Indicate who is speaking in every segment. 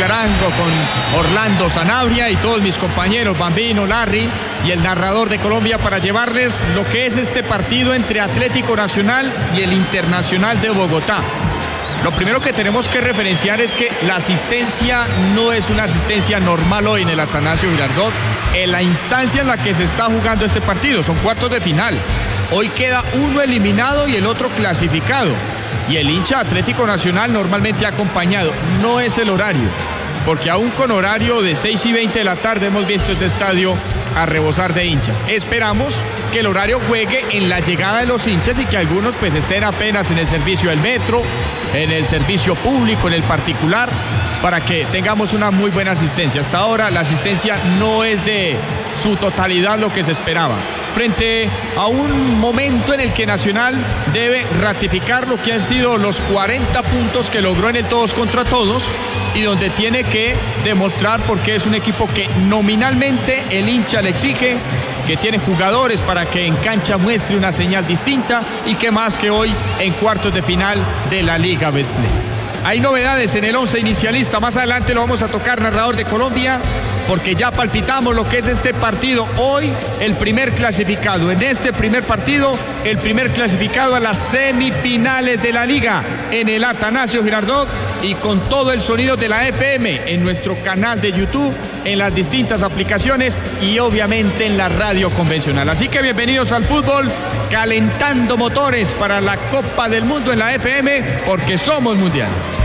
Speaker 1: Arango, con Orlando Sanabria y todos mis compañeros, Bambino, Larry y el narrador de Colombia, para llevarles lo que es este partido entre Atlético Nacional y el Internacional de Bogotá. Lo primero que tenemos que referenciar es que la asistencia no es una asistencia normal hoy en el Atanasio Girardot, en la instancia en la que se está jugando este partido. Son cuartos de final. Hoy queda uno eliminado y el otro clasificado. Y el hincha Atlético Nacional normalmente ha acompañado. No es el horario, porque aún con horario de 6:20 de la tarde hemos visto este estadio a rebosar de hinchas. Esperamos que el horario juegue en la llegada de los hinchas y que algunos pues estén apenas en el servicio del metro, en el servicio público, en el particular, para que tengamos una muy buena asistencia. Hasta ahora la asistencia no es de su totalidad lo que se esperaba, frente a un momento en el que Nacional debe ratificar lo que han sido los 40 puntos que logró en el todos contra todos, y donde tiene que demostrar por qué es un equipo que nominalmente el hincha le exige, que tiene jugadores para que en cancha muestre una señal distinta, y que más que hoy en cuartos de final de la Liga Betplay. Hay novedades en el 11 inicialista, más adelante lo vamos a tocar, narrador de Colombia, porque ya palpitamos lo que es este partido. Hoy el primer clasificado, en este primer partido, el primer clasificado a las semifinales de la Liga, en el Atanasio Girardot, y con todo el sonido de la FM en nuestro canal de YouTube, en las distintas aplicaciones y obviamente en la radio convencional. Así que bienvenidos al fútbol, calentando motores para la Copa del Mundo en la FM, porque somos mundial.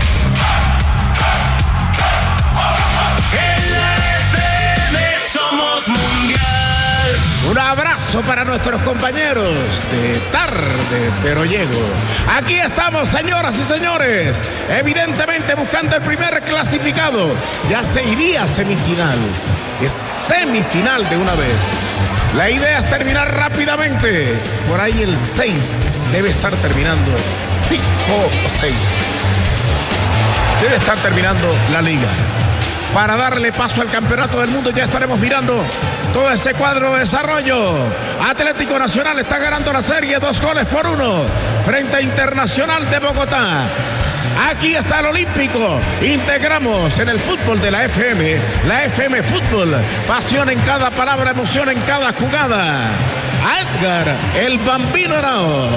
Speaker 2: Somos mundial. Un abrazo para nuestros compañeros de Tarde Pero Llego. Aquí estamos, señoras y señores, evidentemente buscando el primer clasificado. Ya se iría a semifinal. Es semifinal de una vez. La idea es terminar rápidamente. Por ahí el 6 debe estar terminando. 5 o 6. Debe estar terminando la liga. Para darle paso al campeonato del mundo, ya estaremos mirando todo ese cuadro de desarrollo. Atlético Nacional está ganando la serie 2-1 frente a Internacional de Bogotá. Aquí está el Olímpico. Integramos en el fútbol de la FM Fútbol. Pasión en cada palabra, emoción en cada jugada. A Edgar, el Bambino Henao.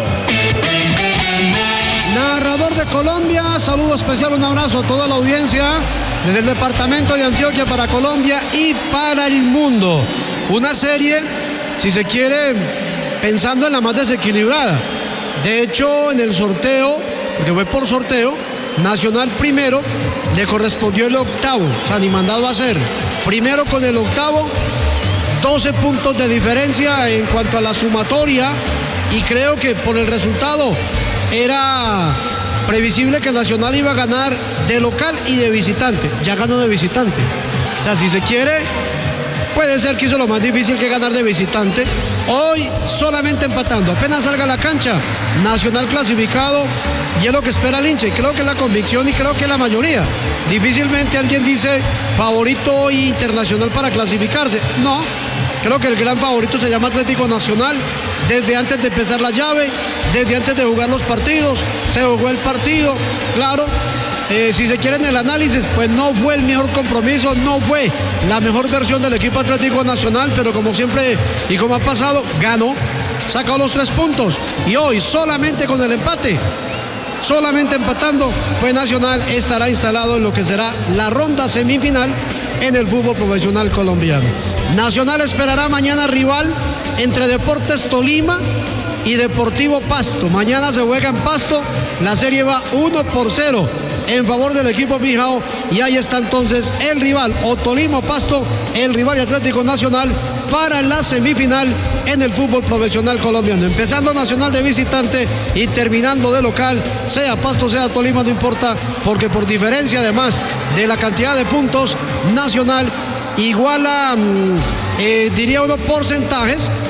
Speaker 3: Narrador de Colombia, saludo especial, un abrazo a toda la audiencia desde el departamento de Antioquia para Colombia y para el mundo. Una serie, si se quiere, pensando en la más desequilibrada. De hecho, en el sorteo, porque fue por sorteo, Nacional primero, le correspondió el octavo, o sea, ni mandado a hacer. Primero con el octavo, 12 puntos de diferencia en cuanto a la sumatoria, y creo que por el resultado era previsible que Nacional iba a ganar de local y de visitante. Ya ganó de visitante. O sea, si se quiere, puede ser que hizo lo más difícil, que ganar de visitante. Hoy solamente empatando. Apenas salga a la cancha, Nacional clasificado, y es lo que espera el hincha. Y creo que es la convicción y creo que es la mayoría. Difícilmente alguien dice favorito hoy Internacional para clasificarse. No. Creo que el gran favorito se llama Atlético Nacional. Desde antes de empezar la llave, desde antes de jugar los partidos, se jugó el partido, claro. Si se quiere en el análisis, pues no fue el mejor compromiso, no fue la mejor versión del equipo Atlético Nacional, pero como siempre y como ha pasado, ganó, sacó los 3 puntos. Y hoy solamente con el empate, solamente empatando, pues Nacional estará instalado en lo que será la ronda semifinal en el fútbol profesional colombiano. Nacional esperará mañana rival entre Deportes Tolima y Deportivo Pasto. Mañana se juega en Pasto, la serie va 1-0 en favor del equipo Bijao, y ahí está entonces el rival, o Tolima o Pasto, el rival de Atlético Nacional para la semifinal en el fútbol profesional colombiano. Empezando Nacional de visitante y terminando de local, sea Pasto, sea Tolima, no importa, porque por diferencia además de la cantidad de puntos, Nacional iguala, diría uno, porcentajes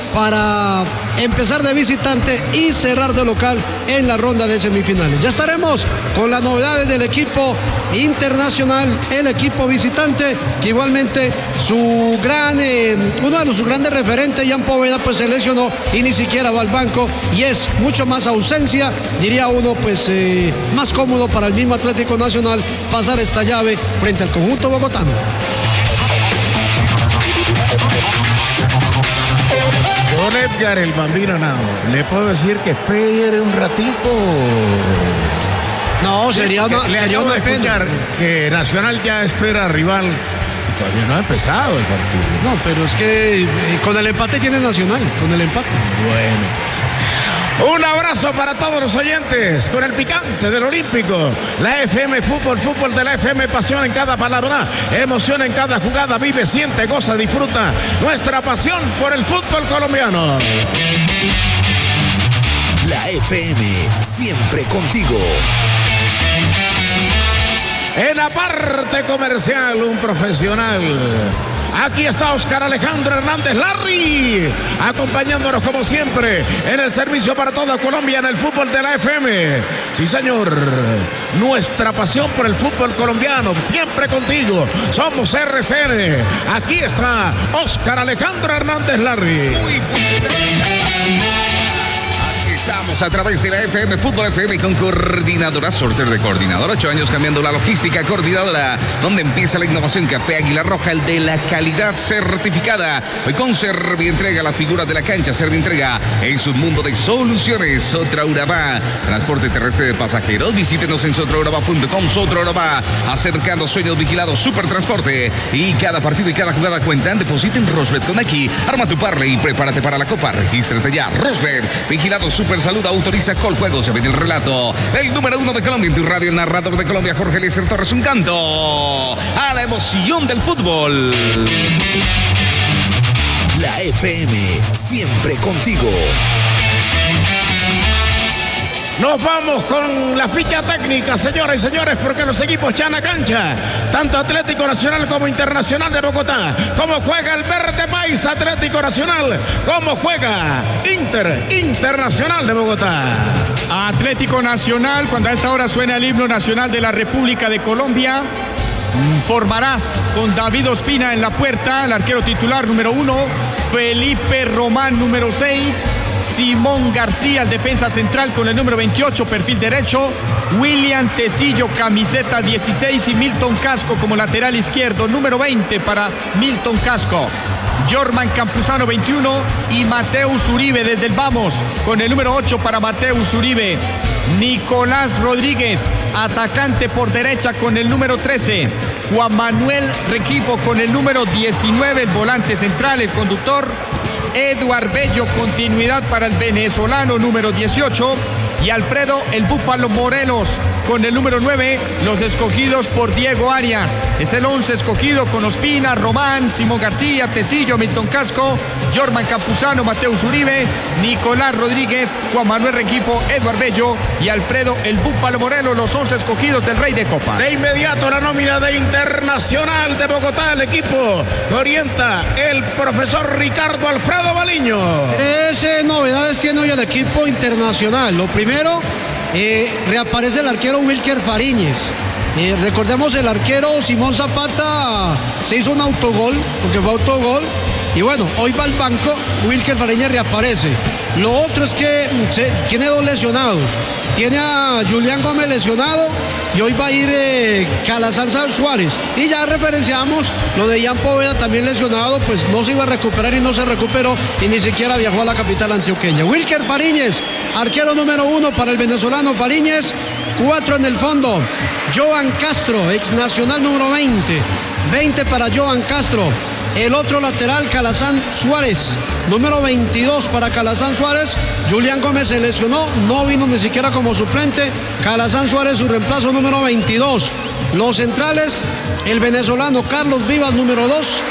Speaker 3: para empezar de visitante y cerrar de local en la ronda de semifinales. Ya estaremos con las novedades del equipo internacional, el equipo visitante, que igualmente uno de sus grandes referentes, Jan Poveda, pues se lesionó y ni siquiera va al banco, y es mucho más ausencia, diría uno, pues más cómodo para el mismo Atlético Nacional pasar esta llave frente al conjunto bogotano.
Speaker 2: Don Edgar el Bambino Henao, ¿le puedo decir que espere un ratito?
Speaker 3: No, sería una
Speaker 2: pena que Nacional ya espera al rival y todavía no ha empezado el partido.
Speaker 3: No, pero es que con el empate tiene Nacional, con el empate.
Speaker 2: Bueno, pues. Un abrazo para todos los oyentes con el picante del Olímpico. La FM Fútbol de la FM, pasión en cada palabra, emoción en cada jugada. Vive, siente, goza, disfruta nuestra pasión por el fútbol colombiano.
Speaker 4: La FM, siempre contigo.
Speaker 2: En la parte comercial, un profesional. Aquí está Oscar Alejandro Hernández Larry, acompañándonos como siempre en el servicio para toda Colombia en el fútbol de la FM. Sí, señor, nuestra pasión por el fútbol colombiano, siempre contigo. Somos RCN. Aquí está Oscar Alejandro Hernández Larry.
Speaker 5: Estamos a través de la FM, Fútbol FM, con coordinadora, sorteo de coordinadora, 8 años cambiando la logística, coordinadora, donde empieza la innovación. Café Águila Roja, el de la calidad certificada. Hoy con Servientrega, la figura de la cancha. Servientrega es un mundo de soluciones. Sotra Urabá, transporte terrestre de pasajeros. Visítenos en sotraurabá.com. Sotra Urabá, acercando sueños vigilados, supertransporte. Y cada partido y cada jugada cuentan. Depositen Rosbet con aquí. Arma tu parlay y prepárate para la copa. Regístrate ya. Rosbet, vigilado super. Salud, autoriza Coljuegos, se ve el relato. El número 1 de Colombia en tu radio, el narrador de Colombia, Jorge Eliezer Torres, un canto a la emoción del fútbol.
Speaker 4: La FM, siempre contigo.
Speaker 2: Nos vamos con la ficha técnica, señoras y señores, porque los equipos ya en la cancha, tanto Atlético Nacional como Internacional de Bogotá. Cómo juega el Verde País Atlético Nacional, cómo juega Internacional de Bogotá.
Speaker 1: Atlético Nacional, cuando a esta hora suena el himno nacional de la República de Colombia, formará con David Ospina en la puerta, el arquero titular número 1, Felipe Román número 6, Simón García, el defensa central con el número 28, perfil derecho, William Tecillo, camiseta 16, y Milton Casco como lateral izquierdo, número 20 para Milton Casco. Jorman Campuzano 21 y Mateus Uribe desde el Vamos con el número 8 para Mateus Uribe. Nicolás Rodríguez, atacante por derecha con el número 13. Juan Manuel Requipo con el número 19, el volante central, el conductor. Eduard Bello, continuidad para el venezolano número 18. Y Alfredo el Búfalo Morelos con el número 9, los escogidos por Diego Arias. Es el 11 escogido con Ospina, Román, Simón García, Tecillo, Milton Casco, Jorman Campuzano, Mateus Uribe, Nicolás Rodríguez, Juan Manuel Requipo, Eduard Bello y Alfredo el Búfalo Morelos, los 11 escogidos del Rey de Copa.
Speaker 2: De inmediato la nómina de Internacional de Bogotá, el equipo que orienta el profesor Ricardo Alfredo Baliño.
Speaker 3: Novedades tiene hoy el equipo internacional. Lo primero, reaparece el arquero Wilker Fariñez. Recordemos, el arquero Simón Zapata se hizo un autogol, porque fue autogol. Y bueno, hoy va al banco, Wilker Fariñez reaparece. Lo otro es que tiene 2 lesionados. Tiene a Julián Gómez lesionado y hoy va a ir Calazán Suárez. Y ya referenciamos lo de Jan Poveda, también lesionado, pues no se iba a recuperar y no se recuperó y ni siquiera viajó a la capital antioqueña. Wilker Fariñez, arquero número 1 para el venezolano Fariñez. 4 en el fondo, Joan Castro, ex nacional número 20 para Joan Castro. El otro lateral, Calazán Suárez, número 22 para Calazán Suárez. Julián Gómez se lesionó, no vino ni siquiera como suplente. Calazán Suárez, su reemplazo, número 22. Los centrales, el venezolano Carlos Vivas, número 2.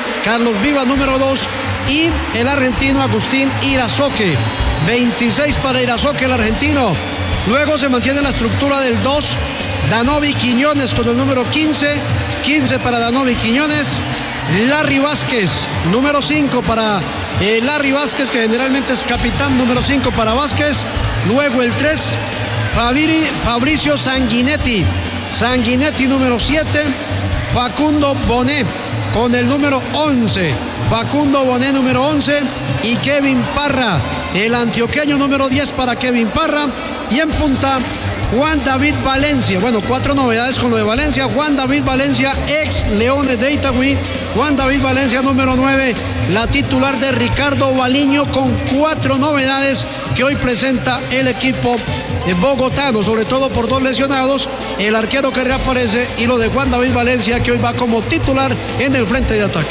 Speaker 3: Y el argentino Agustín Irazoque, 26 para Irazoque, el argentino. Luego se mantiene la estructura del 2, Danovi Quiñones con el número 15 para Danovi Quiñones. Larry Vázquez, número 5 para Larry Vázquez, que generalmente es capitán, número 5 para Vázquez. Luego el 3, Fabricio Sanguinetti, número 7. Facundo Bonet con el número 11, número 11. Y Kevin Parra, el antioqueño, número 10 para Kevin Parra. Y en punta, Juan David Valencia. Bueno, 4 novedades con lo de Valencia. Juan David Valencia, ex Leones de Itagüí. Juan David Valencia, número 9, la titular de Ricardo Baliño, con 4 novedades que hoy presenta el equipo bogotano, sobre todo por 2 lesionados, el arquero que reaparece y lo de Juan David Valencia, que hoy va como titular en el frente de ataque.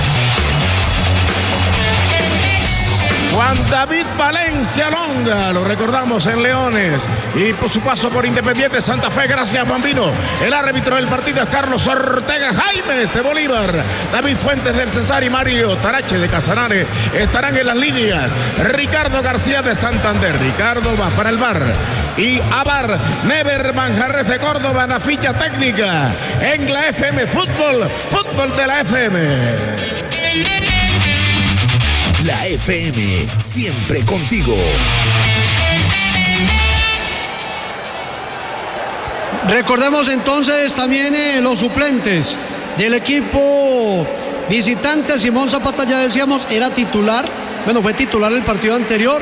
Speaker 2: Juan David Valencia Longa, lo recordamos en Leones y por su paso por Independiente Santa Fe. Gracias, Bambino. El árbitro del partido es Carlos Ortega Jaimes de Bolívar. David Fuentes del Cesar y Mario Tarache de Casanare estarán en las líneas. Ricardo García de Santander. Ricardo va para el bar. Y Abar Never Manjarres de Córdoba en la ficha técnica. En la FM Fútbol de la FM.
Speaker 4: La FM, siempre contigo.
Speaker 3: Recordemos entonces también los suplentes del equipo visitante. Simón Zapata, ya decíamos, era titular. Bueno, fue titular el partido anterior.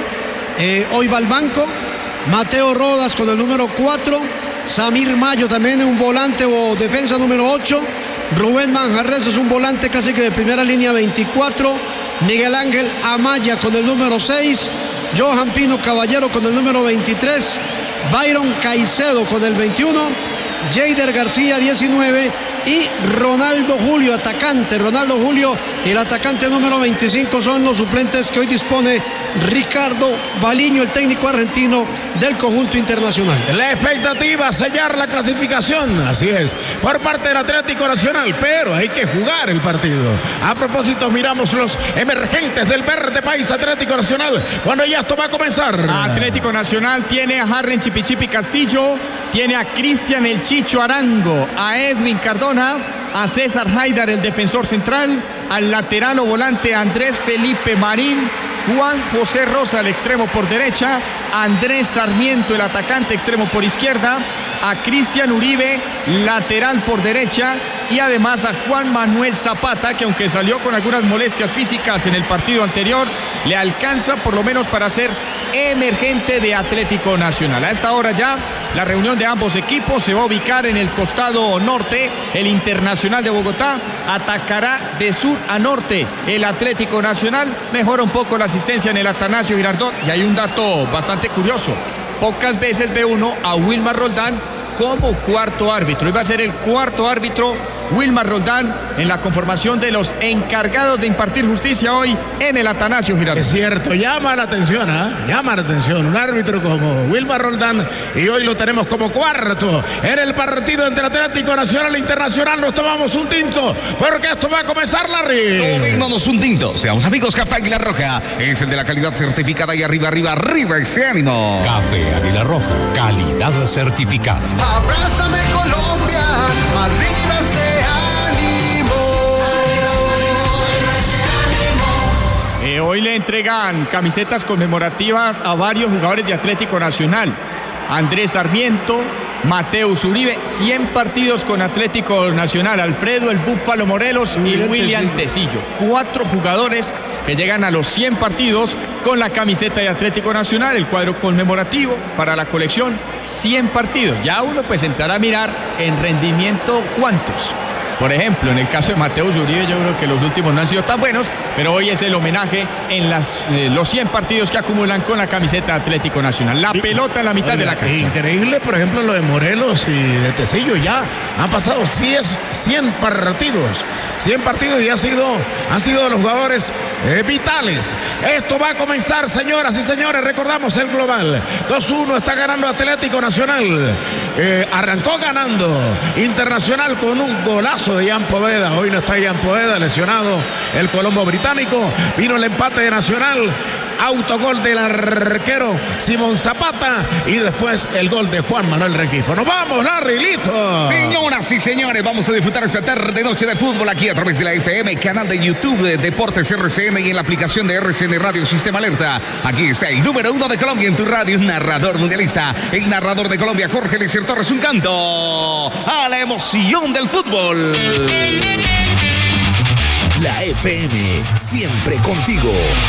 Speaker 3: Hoy va al banco. Mateo Rodas con el número 4. Samir Mayo también un volante o defensa número 8. Rubén Manjarres es un volante casi que de primera línea, 24. Miguel Ángel Amaya con el número 6, Johan Pino Caballero con el número 23, Byron Caicedo con el 21, Jeider García 19 y Ronaldo Julio, atacante. Ronaldo Julio, el atacante número 25, son los suplentes que hoy dispone Ricardo Baliño, el técnico argentino del conjunto internacional.
Speaker 2: La expectativa, sellar la clasificación, así es, por parte del Atlético Nacional, pero hay que jugar el partido. A propósito, miramos los emergentes del verde país Atlético Nacional, cuando ya esto va a comenzar.
Speaker 1: Atlético Nacional tiene a Harren Chipichipi Castillo, tiene a Cristian El Chicho Arango, a Edwin Cardona, a César Haidar, el defensor central, al lateral o volante Andrés Felipe Marín, Juan José Rosa, el extremo por derecha, Andrés Sarmiento, el atacante, extremo por izquierda, a Cristian Uribe, lateral por derecha, y además a Juan Manuel Zapata, que aunque salió con algunas molestias físicas en el partido anterior, le alcanza por lo menos para ser emergente de Atlético Nacional. A esta hora ya la reunión de ambos equipos se va a ubicar en el costado norte. El Internacional de Bogotá atacará de sur a norte. El Atlético Nacional mejora un poco la asistencia en el Atanasio Girardot. Y hay un dato bastante curioso: pocas veces ve uno a Wilmar Roldán como cuarto árbitro. Iba a ser el cuarto árbitro Wilmar Roldán en la conformación de los encargados de impartir justicia hoy en el Atanasio Girardot.
Speaker 2: Es cierto, llama la atención, llama la atención un árbitro como Wilmar Roldán, y hoy lo tenemos como cuarto en el partido entre Atlético Nacional e Internacional. Nos tomamos un tinto porque esto va a comenzar, Larry.
Speaker 5: Tomémonos un tinto, seamos amigos. Café Águila Roja es el de la calidad certificada, y arriba ese ánimo.
Speaker 6: Café Águila Roja, calidad certificada.
Speaker 7: Abrázame Colombia, arriba ese ánimo.
Speaker 1: Hoy le entregan camisetas conmemorativas a varios jugadores de Atlético Nacional. Andrés Sarmiento, Mateus Uribe, 100 partidos con Atlético Nacional. Alfredo el Búfalo Morelos y William Tecillo. 4 jugadores que llegan a los 100 partidos con la camiseta de Atlético Nacional, el cuadro conmemorativo para la colección, 100 partidos. Ya uno pues entrará a mirar en rendimiento cuántos. Por ejemplo, en el caso de Mateus Uribe, yo creo que los últimos no han sido tan buenos, pero hoy es el homenaje en los 100 partidos que acumulan con la camiseta de Atlético Nacional. La pelota en la mitad de la cancha.
Speaker 2: Increíble, por ejemplo, lo de Morelos y de Tecillo. Ya han pasado 100 partidos. 100 partidos y han sido los jugadores vitales. Esto va a comenzar, señoras y señores. Recordamos el global. 2-1 está ganando Atlético Nacional. Arrancó ganando Internacional con un golazo de Ian Poveda. Hoy no está Ian Poveda, lesionado el Colombo británico. Vino el empate de Nacional autogol del arquero Simón Zapata y después el gol de Juan Manuel Requifo. ¡Nos vamos, Larry! ¡Listo!
Speaker 5: Señoras y señores, vamos a disfrutar esta tarde, noche de fútbol aquí a través de la FM, canal de YouTube de Deportes RCN y en la aplicación de RCN Radio Sistema Alerta. Aquí está el número 1 de Colombia en tu radio, un narrador mundialista, el narrador de Colombia, Jorge Eliezer Torres, un canto a la emoción del fútbol.
Speaker 4: La FM, siempre contigo.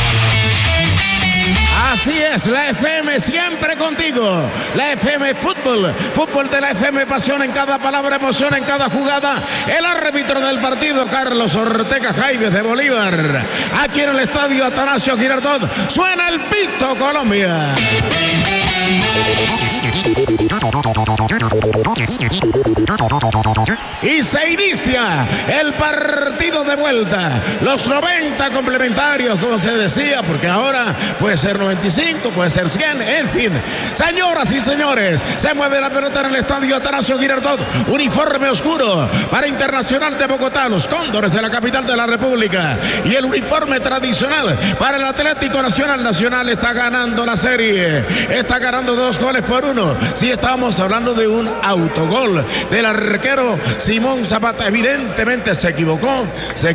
Speaker 2: Así es, la FM siempre contigo. La FM Fútbol. Fútbol de la FM, pasión en cada palabra, emoción en cada jugada. El árbitro del partido, Carlos Ortega Jaimes de Bolívar. Aquí en el estadio Atanasio Girardot suena el pito, Colombia. Y se inicia el partido de vuelta. Los 90 complementarios, como se decía, porque ahora puede ser 95, puede ser 100, en fin. Señoras y señores, se mueve la pelota en el estadio Atanasio Girardot. Uniforme oscuro para Internacional de Bogotá, los Cóndores de la capital de la República. Y el uniforme tradicional para el Atlético Nacional. Nacional está ganando la serie. Está ganando 2-1. Sí, estábamos hablando de un autogol del arquero Simón Zapata. Evidentemente se equivocó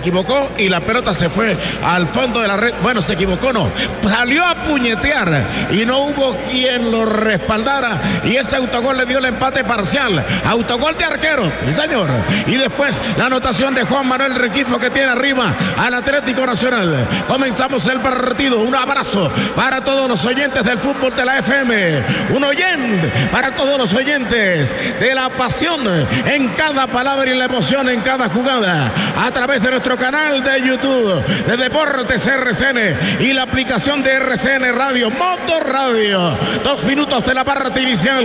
Speaker 2: y la pelota se fue al fondo de la red. Bueno, se equivocó, no. Salió a puñetear y no hubo quien lo respaldara. Y ese autogol le dio el empate parcial. Autogol de arquero, sí señor. Y después la anotación de Juan Manuel Requifo, que tiene arriba al Atlético Nacional. Comenzamos el partido. Un abrazo para todos los oyentes del fútbol de la FM. Un oyente para todos los oyentes de la pasión en cada palabra y la emoción en cada jugada. A través de nuestro canal de YouTube de Deportes RCN y la aplicación de RCN Radio, Moto Radio. 2 minutos de la parte inicial.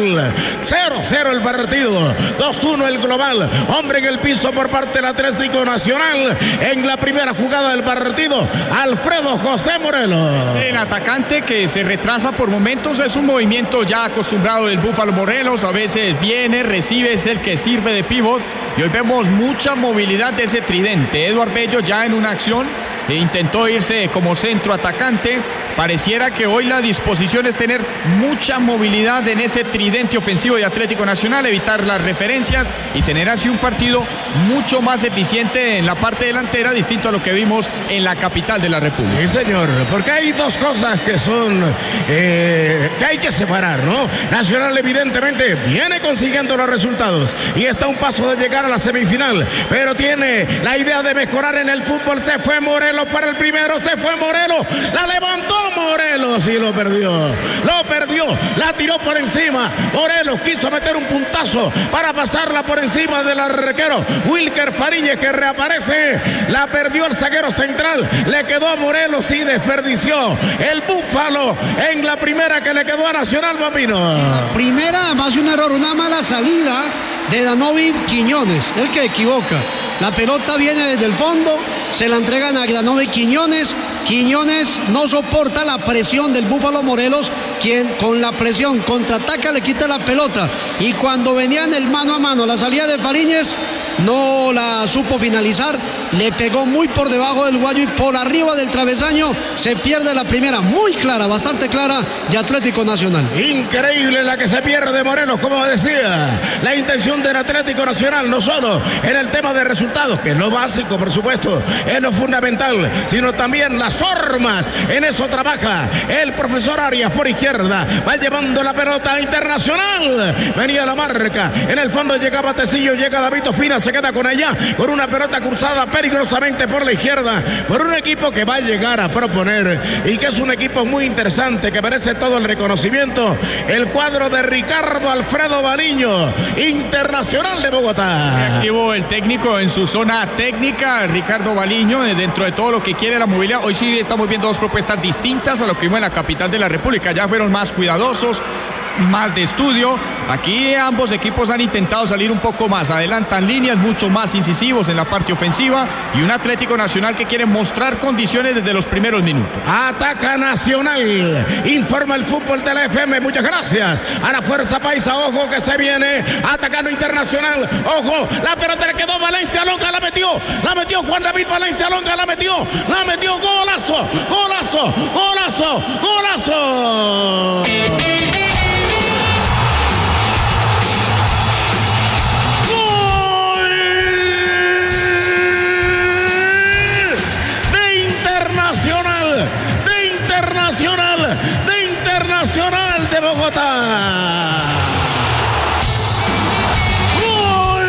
Speaker 2: 0-0 el partido. 2-1 el global. Hombre en el piso por parte del Atlético Nacional. En la primera jugada del partido, Alfredo José Morelos.
Speaker 1: El atacante que se retrasa por momentos es un movimiento ya acostumbrado del Búfalo Morelos. A veces viene, recibe, es el que sirve de pívot. Y hoy vemos mucha movilidad de ese tridente. Eduard Bello ya en una acción intentó irse como centro atacante. Pareciera que hoy la disposición es tener mucha movilidad en ese tridente ofensivo de Atlético Nacional, evitar las referencias y tener así un partido mucho más eficiente en la parte delantera, distinto a lo que vimos en la capital de la República.
Speaker 2: Sí, señor, porque hay dos cosas que son que hay que separar, ¿no? Nacional evidentemente viene consiguiendo los resultados y está a un paso de llegar a la semifinal, pero tiene la idea de mejorar en el fútbol. Se fue Morelos para el primero, se fue Morelos, la levantó Morelos y lo perdió, la tiró por encima. Morelos quiso meter un puntazo para pasarla por encima del arquero Wilker Fariñez, que reaparece, la perdió el zaguero central, le quedó a Morelos y desperdició el Búfalo en la primera que le quedó a Nacional, Bambino.
Speaker 3: Primera, más un error, una mala salida de Danovi Quiñones, el que equivoca. La pelota viene desde el fondo, se la entregan a Danovi Quiñones. Quiñones no soporta la presión del Búfalo Morelos, quien con la presión contraataca, le quita la pelota. Y cuando venían el mano a mano, la salida de Fariñez no la supo finalizar, le pegó muy por debajo del guayo y por arriba del travesaño. Se pierde la primera, muy clara, bastante clara, de Atlético Nacional.
Speaker 2: Increíble la que se pierde Morelos, como decía. La intención del Atlético Nacional, no solo en el tema de resultados, que es lo básico, por supuesto, es lo fundamental, sino también las formas. En eso trabaja el profesor Arias por izquierda, va llevando la pelota Internacional. Venía la marca, en el fondo llegaba Tecillo, llega David Ospina, se queda con ella, con una pelota cruzada peligrosamente por la izquierda, por un equipo que va a llegar a proponer y que es un equipo muy interesante, que merece todo el reconocimiento. El cuadro de Ricardo Alfredo Baliño, Internacional de Bogotá.
Speaker 1: Activo el técnico en su zona técnica, Ricardo Baliño, dentro de todo lo que quiere la movilidad. Hoy sí estamos viendo dos propuestas distintas a lo que vimos en la capital de la República. Ya fueron más cuidadosos, más de estudio. Aquí ambos equipos han intentado salir un poco más, adelantan líneas, mucho más incisivos en la parte ofensiva, y un Atlético Nacional que quiere mostrar condiciones desde los primeros minutos.
Speaker 2: Ataca Nacional, informa el fútbol de la FM, muchas gracias a la Fuerza Paisa. Ojo que se viene atacando Internacional, ojo, la pelota le quedó Valencia Longa, la metió Juan David Valencia Longa, la metió, golazo, golazo, golazo. De Internacional de Bogotá. Gol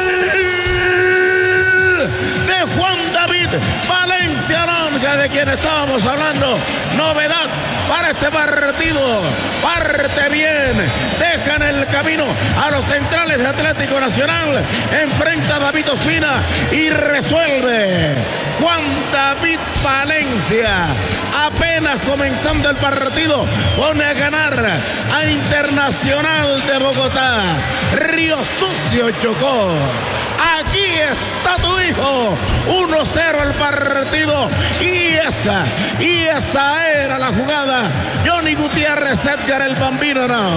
Speaker 2: de Juan David Valencia Longa, de quien estábamos hablando. Novedad para este partido. Parte bien, deja en el camino a los centrales de Atlético Nacional. Enfrenta a David Ospina y resuelve Juan David Valencia. Apenas comenzando el partido, pone a ganar a Internacional de Bogotá. Río Sucio Chocó. Aquí está tu hijo. 1-0 el partido. Y esa era la jugada. Johnny Gutiérrez, Edgar el Bambino, no.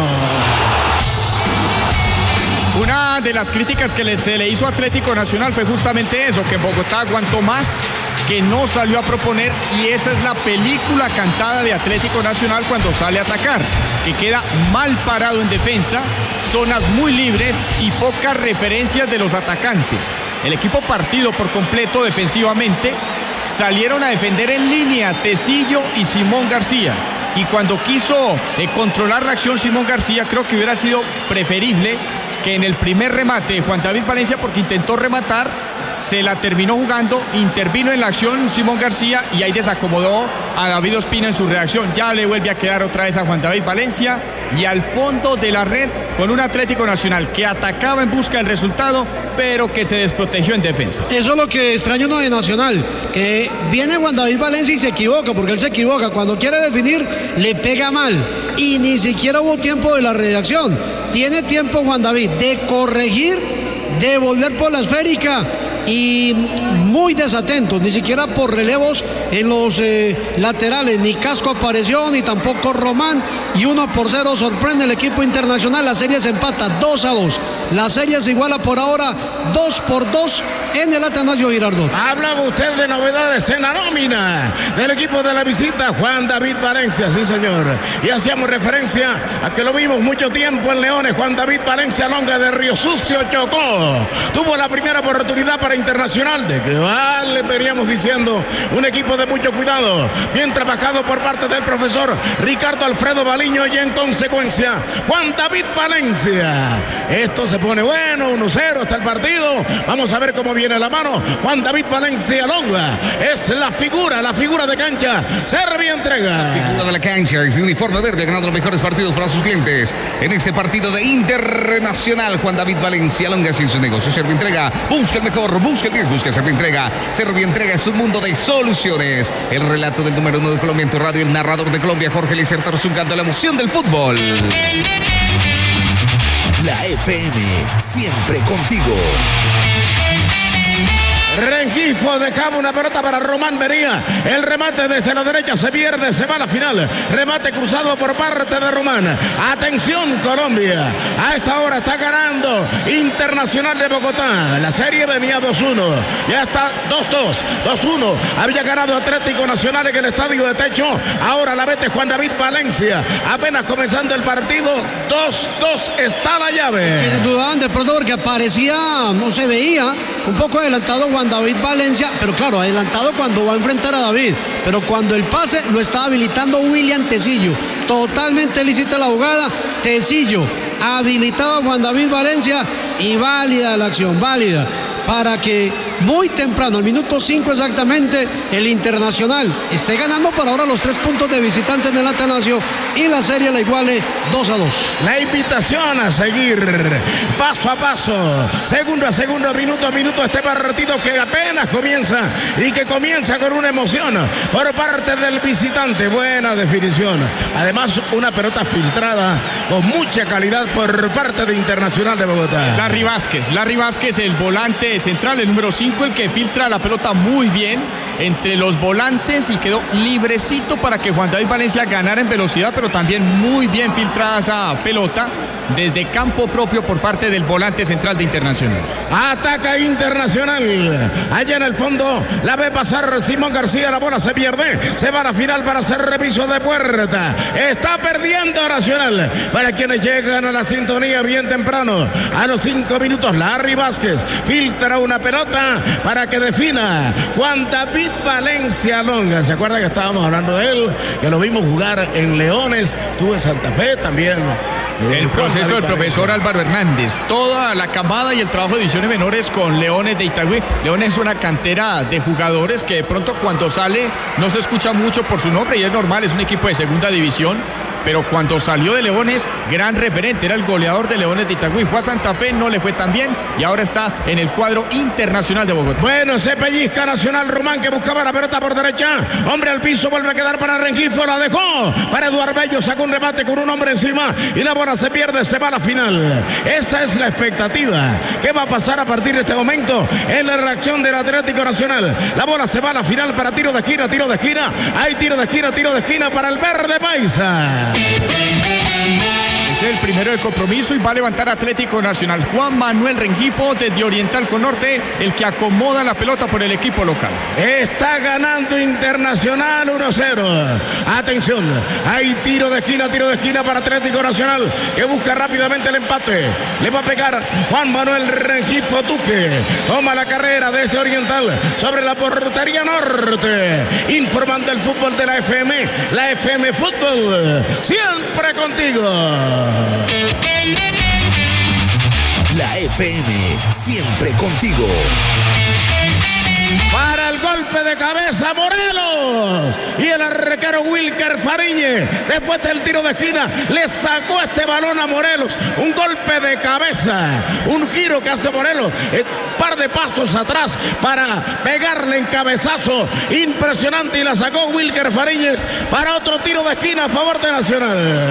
Speaker 1: Una de las críticas que se le hizo a Atlético Nacional fue justamente eso, que en Bogotá aguantó más, que no salió a proponer, y esa es la película cantada de Atlético Nacional cuando sale a atacar, que queda mal parado en defensa, zonas muy libres y pocas referencias de los atacantes. El equipo partido por completo defensivamente, salieron a defender en línea Tecillo y Simón García. Y cuando quiso controlar la acción Simón García, creo que hubiera sido preferible que en el primer remate de Juan David Valencia, porque intentó rematar, se la terminó jugando, intervino en la acción Simón García y ahí desacomodó a David Ospina en su reacción. Ya le vuelve a quedar otra vez a Juan David Valencia y al fondo de la red con un Atlético Nacional que atacaba en busca del resultado, pero que se desprotegió en defensa.
Speaker 3: Eso es lo que extraño uno de Nacional, que viene Juan David Valencia y se equivoca, porque él se equivoca. Cuando quiere definir, le pega mal. Y ni siquiera hubo tiempo de la reacción. Tiene tiempo Juan David de corregir, de volver por la esférica, y muy desatentos, ni siquiera por relevos en los laterales, ni Casco apareció, ni tampoco Román, y 1-0 sorprende el equipo Internacional. La serie se empata 2-2, la serie se iguala por ahora 2-2 en el Atanasio Girardot.
Speaker 2: Hablaba usted de novedades en la nómina del equipo de la visita, Juan David Valencia, sí señor, y hacíamos referencia a que lo vimos mucho tiempo en Leones. Juan David Valencia Longa de Río Sucio Chocó tuvo la primera oportunidad para Internacional, de que le veníamos diciendo, un equipo de mucho cuidado, bien trabajado por parte del profesor Ricardo Alfredo Baliño, y en consecuencia Juan David Valencia. Esto se pone bueno, 1-0 hasta el partido. Vamos a ver cómo viene la mano. Juan David Valencia Longa es la figura de cancha. Servia entrega.
Speaker 5: La figura de la cancha es de uniforme verde, ganando los mejores partidos para sus clientes. En este partido de Internacional, Juan David Valencia Longa sin su negocio. Servia entrega, busca el mejor, busca el 10, busca Servia entrega. Servia entrega es un mundo de soluciones. El relato del número 1 de Colombia en tu radio, el narrador de Colombia, Jorge Eliezer Tarzungando la emoción del fútbol.
Speaker 4: La FM, siempre contigo.
Speaker 2: Rengifo dejaba una pelota para Román Bería. El remate desde la derecha se pierde, se va a la final. Remate cruzado por parte de Román. Atención Colombia. A esta hora está ganando Internacional de Bogotá. La serie venía 2-1. Ya está 2-2. 2-1. Había ganado Atlético Nacional en el estadio de Techo. Ahora la mete Juan David Valencia. Apenas comenzando el partido. 2-2 está la llave.
Speaker 3: Dudaban de pronto porque aparecía, no se veía, un poco adelantado Juan David Valencia, pero claro, adelantado cuando va a enfrentar a David, pero cuando el pase lo está habilitando William Tecillo. Totalmente lícita la jugada. Tecillo habilitaba a Juan David Valencia y válida la acción, válida, para que muy temprano, al minuto 5 exactamente, el Internacional esté ganando por ahora los 3 puntos de visitante en el Atanasio y la serie la iguale 2-2.
Speaker 2: La invitación a seguir paso a paso, segundo a segundo, minuto a minuto, este partido que apenas comienza y que comienza con una emoción por parte del visitante. Buena definición. Además, una pelota filtrada con mucha calidad por parte de Internacional de Bogotá.
Speaker 1: Larry Vázquez, el volante central, el número 5, el que filtra la pelota muy bien. entre los volantes y quedó librecito para que Juan David Valencia ganara en velocidad, pero también muy bien filtrada esa pelota desde campo propio por parte del volante central de Internacional.
Speaker 2: Ataca Internacional. Allá en el fondo la ve pasar Simón García. La bola se pierde. Se va a la final para hacer reviso de puerta. Está perdiendo Nacional. Para quienes llegan a la sintonía bien temprano. A los 5 minutos, Larry Vázquez filtra una pelota para que defina Juan David Valencia Longa. ¿Se acuerda que estábamos hablando de él? Que lo vimos jugar en Leones. Estuvo en Santa Fe también.
Speaker 1: El proceso del profesor Álvaro Hernández, toda la camada y el trabajo de divisiones menores con Leones de Itagüí. Leones es una cantera de jugadores que de pronto cuando sale no se escucha mucho por su nombre y es normal, es un equipo de segunda división. Pero cuando salió de Leones, gran referente, era el goleador de Leones de Itagüí. Fue a Santa Fe, no le fue tan bien y ahora está en el cuadro Internacional de Bogotá.
Speaker 2: Bueno, se pellizca Nacional. Román que buscaba la pelota por derecha. Hombre al piso, vuelve a quedar para Rengifo, la dejó para Eduardo Bello, sacó un remate con un hombre encima y la bola se pierde, se va a la final. Esa es la expectativa. ¿Qué va a pasar a partir de este momento en la reacción del Atlético Nacional? La bola se va a la final para tiro de esquina, tiro de esquina. Hay tiro de esquina para el verde paisa.
Speaker 1: Es el primero de compromiso y va a levantar Atlético Nacional. Juan Manuel Rengifo desde Oriental con Norte, el que acomoda la pelota por el equipo local.
Speaker 2: Está ganando Internacional 1-0. Atención, hay tiro de esquina para Atlético Nacional, que busca rápidamente el empate. Le va a pegar Juan Manuel Rengifo Duque. Toma la carrera desde Oriental sobre la portería norte. Informando el fútbol de la FM Fútbol. Siempre contigo.
Speaker 4: La FM, siempre contigo.
Speaker 2: Para el golpe de cabeza Morelos y el arquero Wilker Fariñez, después del tiro de esquina, le sacó este balón a Morelos. Un golpe de cabeza, un giro que hace Morelos, un par de pasos atrás para pegarle en cabezazo impresionante y la sacó Wilker Fariñez para otro tiro de esquina a favor de Nacional.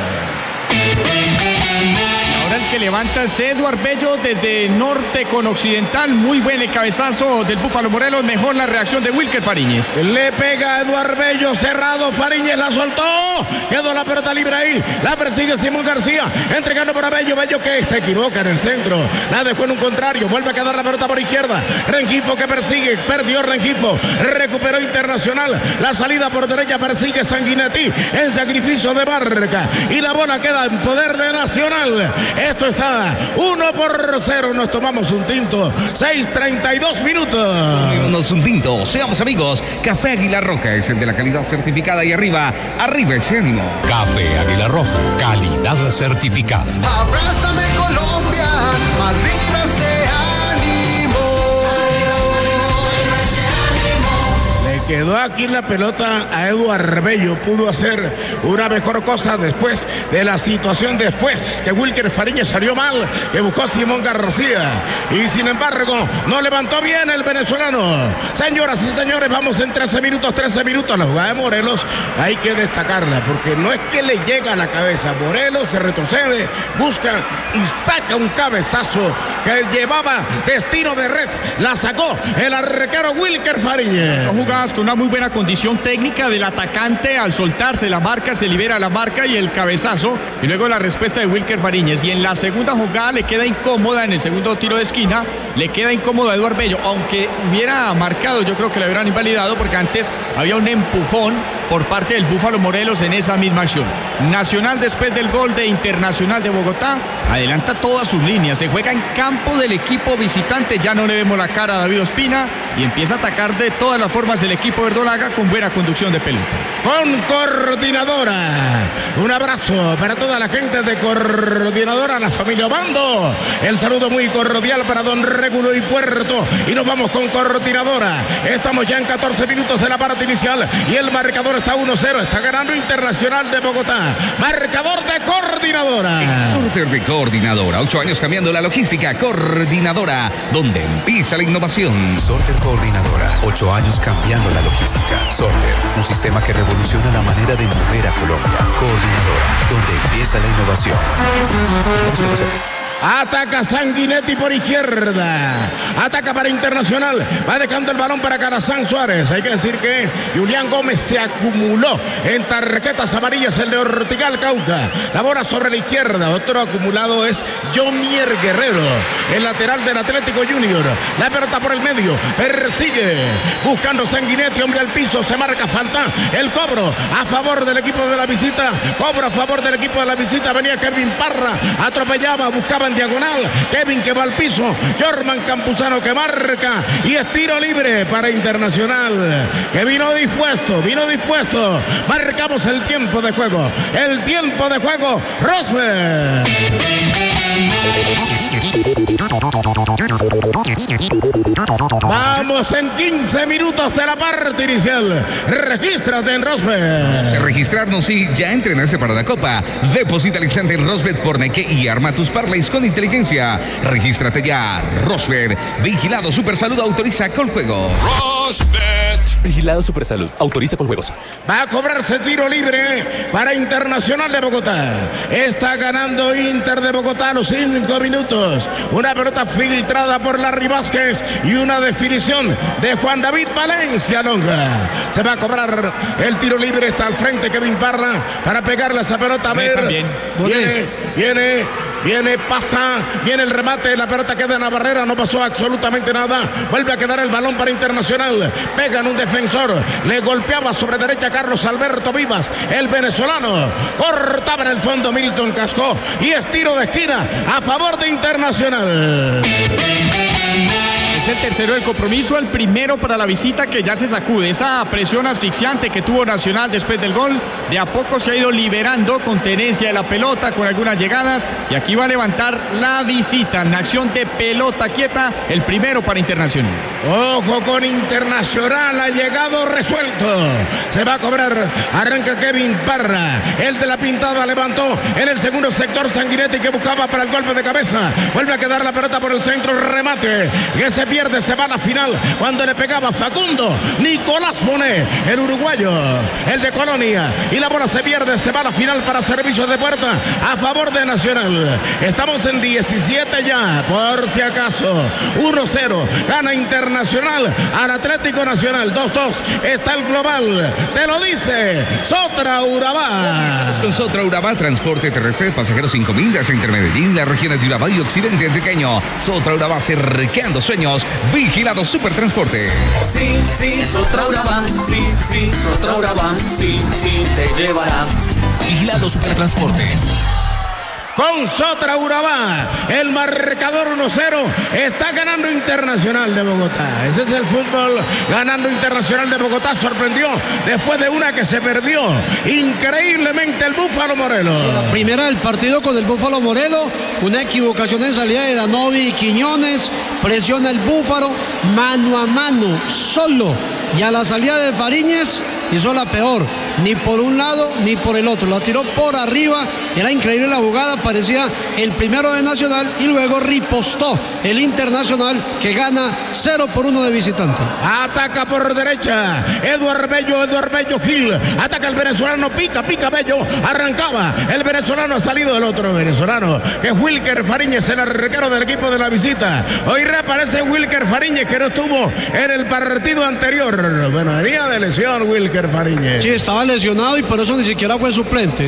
Speaker 1: El que levanta es Eduardo Bello desde norte con occidental. Muy buen el cabezazo del Búfalo Morelos. Mejor la reacción de Wilker Fariñez.
Speaker 2: Le pega a Eduardo Bello, cerrado. Fariñez la soltó. Quedó la pelota libre ahí. La persigue Simón García. Entregando para Bello. Bello que se equivoca en el centro. La dejó en un contrario. Vuelve a quedar la pelota por izquierda. Rengifo que persigue. Perdió Rengifo. Recuperó Internacional. La salida por derecha persigue Sanguinetti en sacrificio de Barca. Y la bola queda en poder de Nacional. Esto está 1-0. Nos tomamos un tinto. 6:32 minutos.
Speaker 5: Tomémonos un tinto. Seamos amigos. Café Águila Roja es el de la calidad certificada y arriba ese ánimo.
Speaker 6: Café Águila Roja, calidad certificada.
Speaker 7: Abrázame Colombia, arriba ese ánimo.
Speaker 2: Quedó aquí la pelota a Eduardo Bello. Pudo hacer una mejor cosa después de la situación, después que Wilker Fariñez salió mal, que buscó Simón García. Y sin embargo, no levantó bien el venezolano. Señoras y señores, vamos en 13 minutos. La jugada de Morelos hay que destacarla, porque no es que le llega a la cabeza. Morelos se retrocede, busca y saca un cabezazo que llevaba destino de red. La sacó el arquero Wilker Fariñez.
Speaker 1: Dos jugadas con una muy buena condición técnica del atacante. Al soltarse la marca, se libera la marca y el cabezazo, y luego la respuesta de Wilker Fariñez. Y en la segunda jugada le queda incómoda, en el segundo tiro de esquina le queda incómoda a Eduardo Bello, aunque hubiera marcado, yo creo que le hubieran invalidado, porque antes había un empujón por parte del Búfalo Morelos en esa misma acción. Nacional, después del gol de Internacional de Bogotá, adelanta todas sus líneas, se juega en campo del equipo visitante. Ya no le vemos la cara a David Ospina y empieza a atacar de todas las formas el equipo verdolaga con buena conducción de pelota.
Speaker 2: Con Coordinadora, un abrazo para toda la gente de Coordinadora, la familia Obando. El saludo muy cordial para don Régulo y Puerto, y nos vamos con Coordinadora. Estamos ya en 14 minutos de la parte inicial y el marcador está 1-0, está ganando Internacional de Bogotá. Marcador de Coordinadora.
Speaker 5: El sorteo de Coordinadora, 8 años cambiando la logística. Coordinadora, donde empieza la innovación.
Speaker 6: Sorter Coordinadora, 8 años cambiando la logística. Sorter, un sistema que revoluciona la manera de mover a Colombia. Coordinadora, donde empieza la innovación.
Speaker 2: Ataca Sanguinetti por izquierda. Ataca para Internacional. Va dejando el balón para Carazán Suárez. Hay que decir que Julián Gómez se acumuló en tarjetas amarillas. El de Ortigal Cauca. La bola sobre la izquierda. Otro acumulado es Jomier Guerrero, el lateral del Atlético Junior. La pelota por el medio. Persigue. Buscando Sanguinetti. Hombre al piso. Se marca falta. El cobro a favor del equipo de la visita. Cobro a favor del equipo de la visita. Venía Kevin Parra. Atropellaba. Buscaba en diagonal. Kevin que va al piso. Jorman Campuzano que marca. Y es tiro libre para Internacional. Que vino dispuesto. Marcamos el tiempo de juego. El tiempo de juego. Rosberg. Vamos en 15 minutos de la parte inicial. Regístrate en Rosberg.
Speaker 5: Registrarnos y ya entrenaste para la Copa. Deposita al instante en Rosberg por Neque y arma tus parlays con inteligencia. Regístrate ya. Rosberg. Vigilado Supersalud. Autoriza con juego.
Speaker 8: Rosberg.
Speaker 6: Vigilado Supersalud. Autoriza con juegos.
Speaker 2: Va a cobrarse tiro libre para Internacional de Bogotá. Está ganando Inter de Bogotá a los 5 minutos. Una pelota filtrada por Larry Vázquez y una definición de Juan David Valencia Longa. Se va a cobrar el tiro libre. Está al frente Kevin Parra para pegarle esa pelota. A ver. Viene, pasa, viene el remate, la pelota queda en la barrera, no pasó absolutamente nada. Vuelve a quedar el balón para Internacional. Pegan un defensor, le golpeaba sobre derecha Carlos Alberto Vivas, el venezolano. Cortaba en el fondo Milton Cascó y es tiro de esquina a favor de Internacional.
Speaker 1: Es el tercero del compromiso, el primero para la visita que ya se sacude. Esa presión asfixiante que tuvo Nacional después del gol, de a poco se ha ido liberando con tenencia de la pelota, con algunas llegadas. Y aquí va a levantar la visita en acción de pelota quieta, el primero para Internacional.
Speaker 2: Ojo con Internacional, ha llegado resuelto. Se va a cobrar, arranca Kevin Parra. El de la pintada levantó en el segundo sector Sanguinetti que buscaba para el golpe de cabeza. Vuelve a quedar la pelota por el centro, remate. Que se pierde, se va a la final cuando le pegaba Facundo Nicolás Monet, el uruguayo, el de Colonia, y la bola se pierde, se va a la final para servicios de puerta a favor de Nacional. Estamos en 17 ya, por si acaso. 1-0, gana Internacional al Atlético Nacional. 2-2, está el global, te lo dice Sotra Urabá.
Speaker 5: Con Sotra Urabá, transporte terrestre de pasajeros sin comidas entre Medellín, las regiones de Urabá y Occidente Antioqueño. Sotra Urabá, cercando sueños. Vigilado Supertransporte.
Speaker 7: Sí, Sotra Urabá, sí, Sotra Urabá, sí, te llevará.
Speaker 6: Vigilado Supertransporte.
Speaker 2: Con Sotra Urabá, el marcador 1-0, está ganando Internacional de Bogotá. Ese es el fútbol, ganando Internacional de Bogotá. Sorprendió después de una que se perdió increíblemente el Búfalo Morelos.
Speaker 3: La primera del partido con el Búfalo Morelos, una equivocación en salida de Danovi y Quiñones, presiona el Búfalo, mano a mano, solo. Y a la salida de Fariñez hizo la peor, ni por un lado ni por el otro, la tiró por arriba, era increíble la jugada, parecía el primero de Nacional y luego ripostó el Internacional que gana 0-1 de visitante.
Speaker 2: Ataca por derecha, Eduardo Bello Gil, ataca el venezolano, pica Bello, arrancaba, el venezolano ha salido del otro venezolano, que es Wilker Fariñez, el arquero del equipo de la visita. Hoy reaparece Wilker Fariñez, que no estuvo en el partido anterior. Bueno, venía de lesión Wilker Fariñez.
Speaker 3: Sí, estaba lesionado y por eso ni siquiera fue suplente,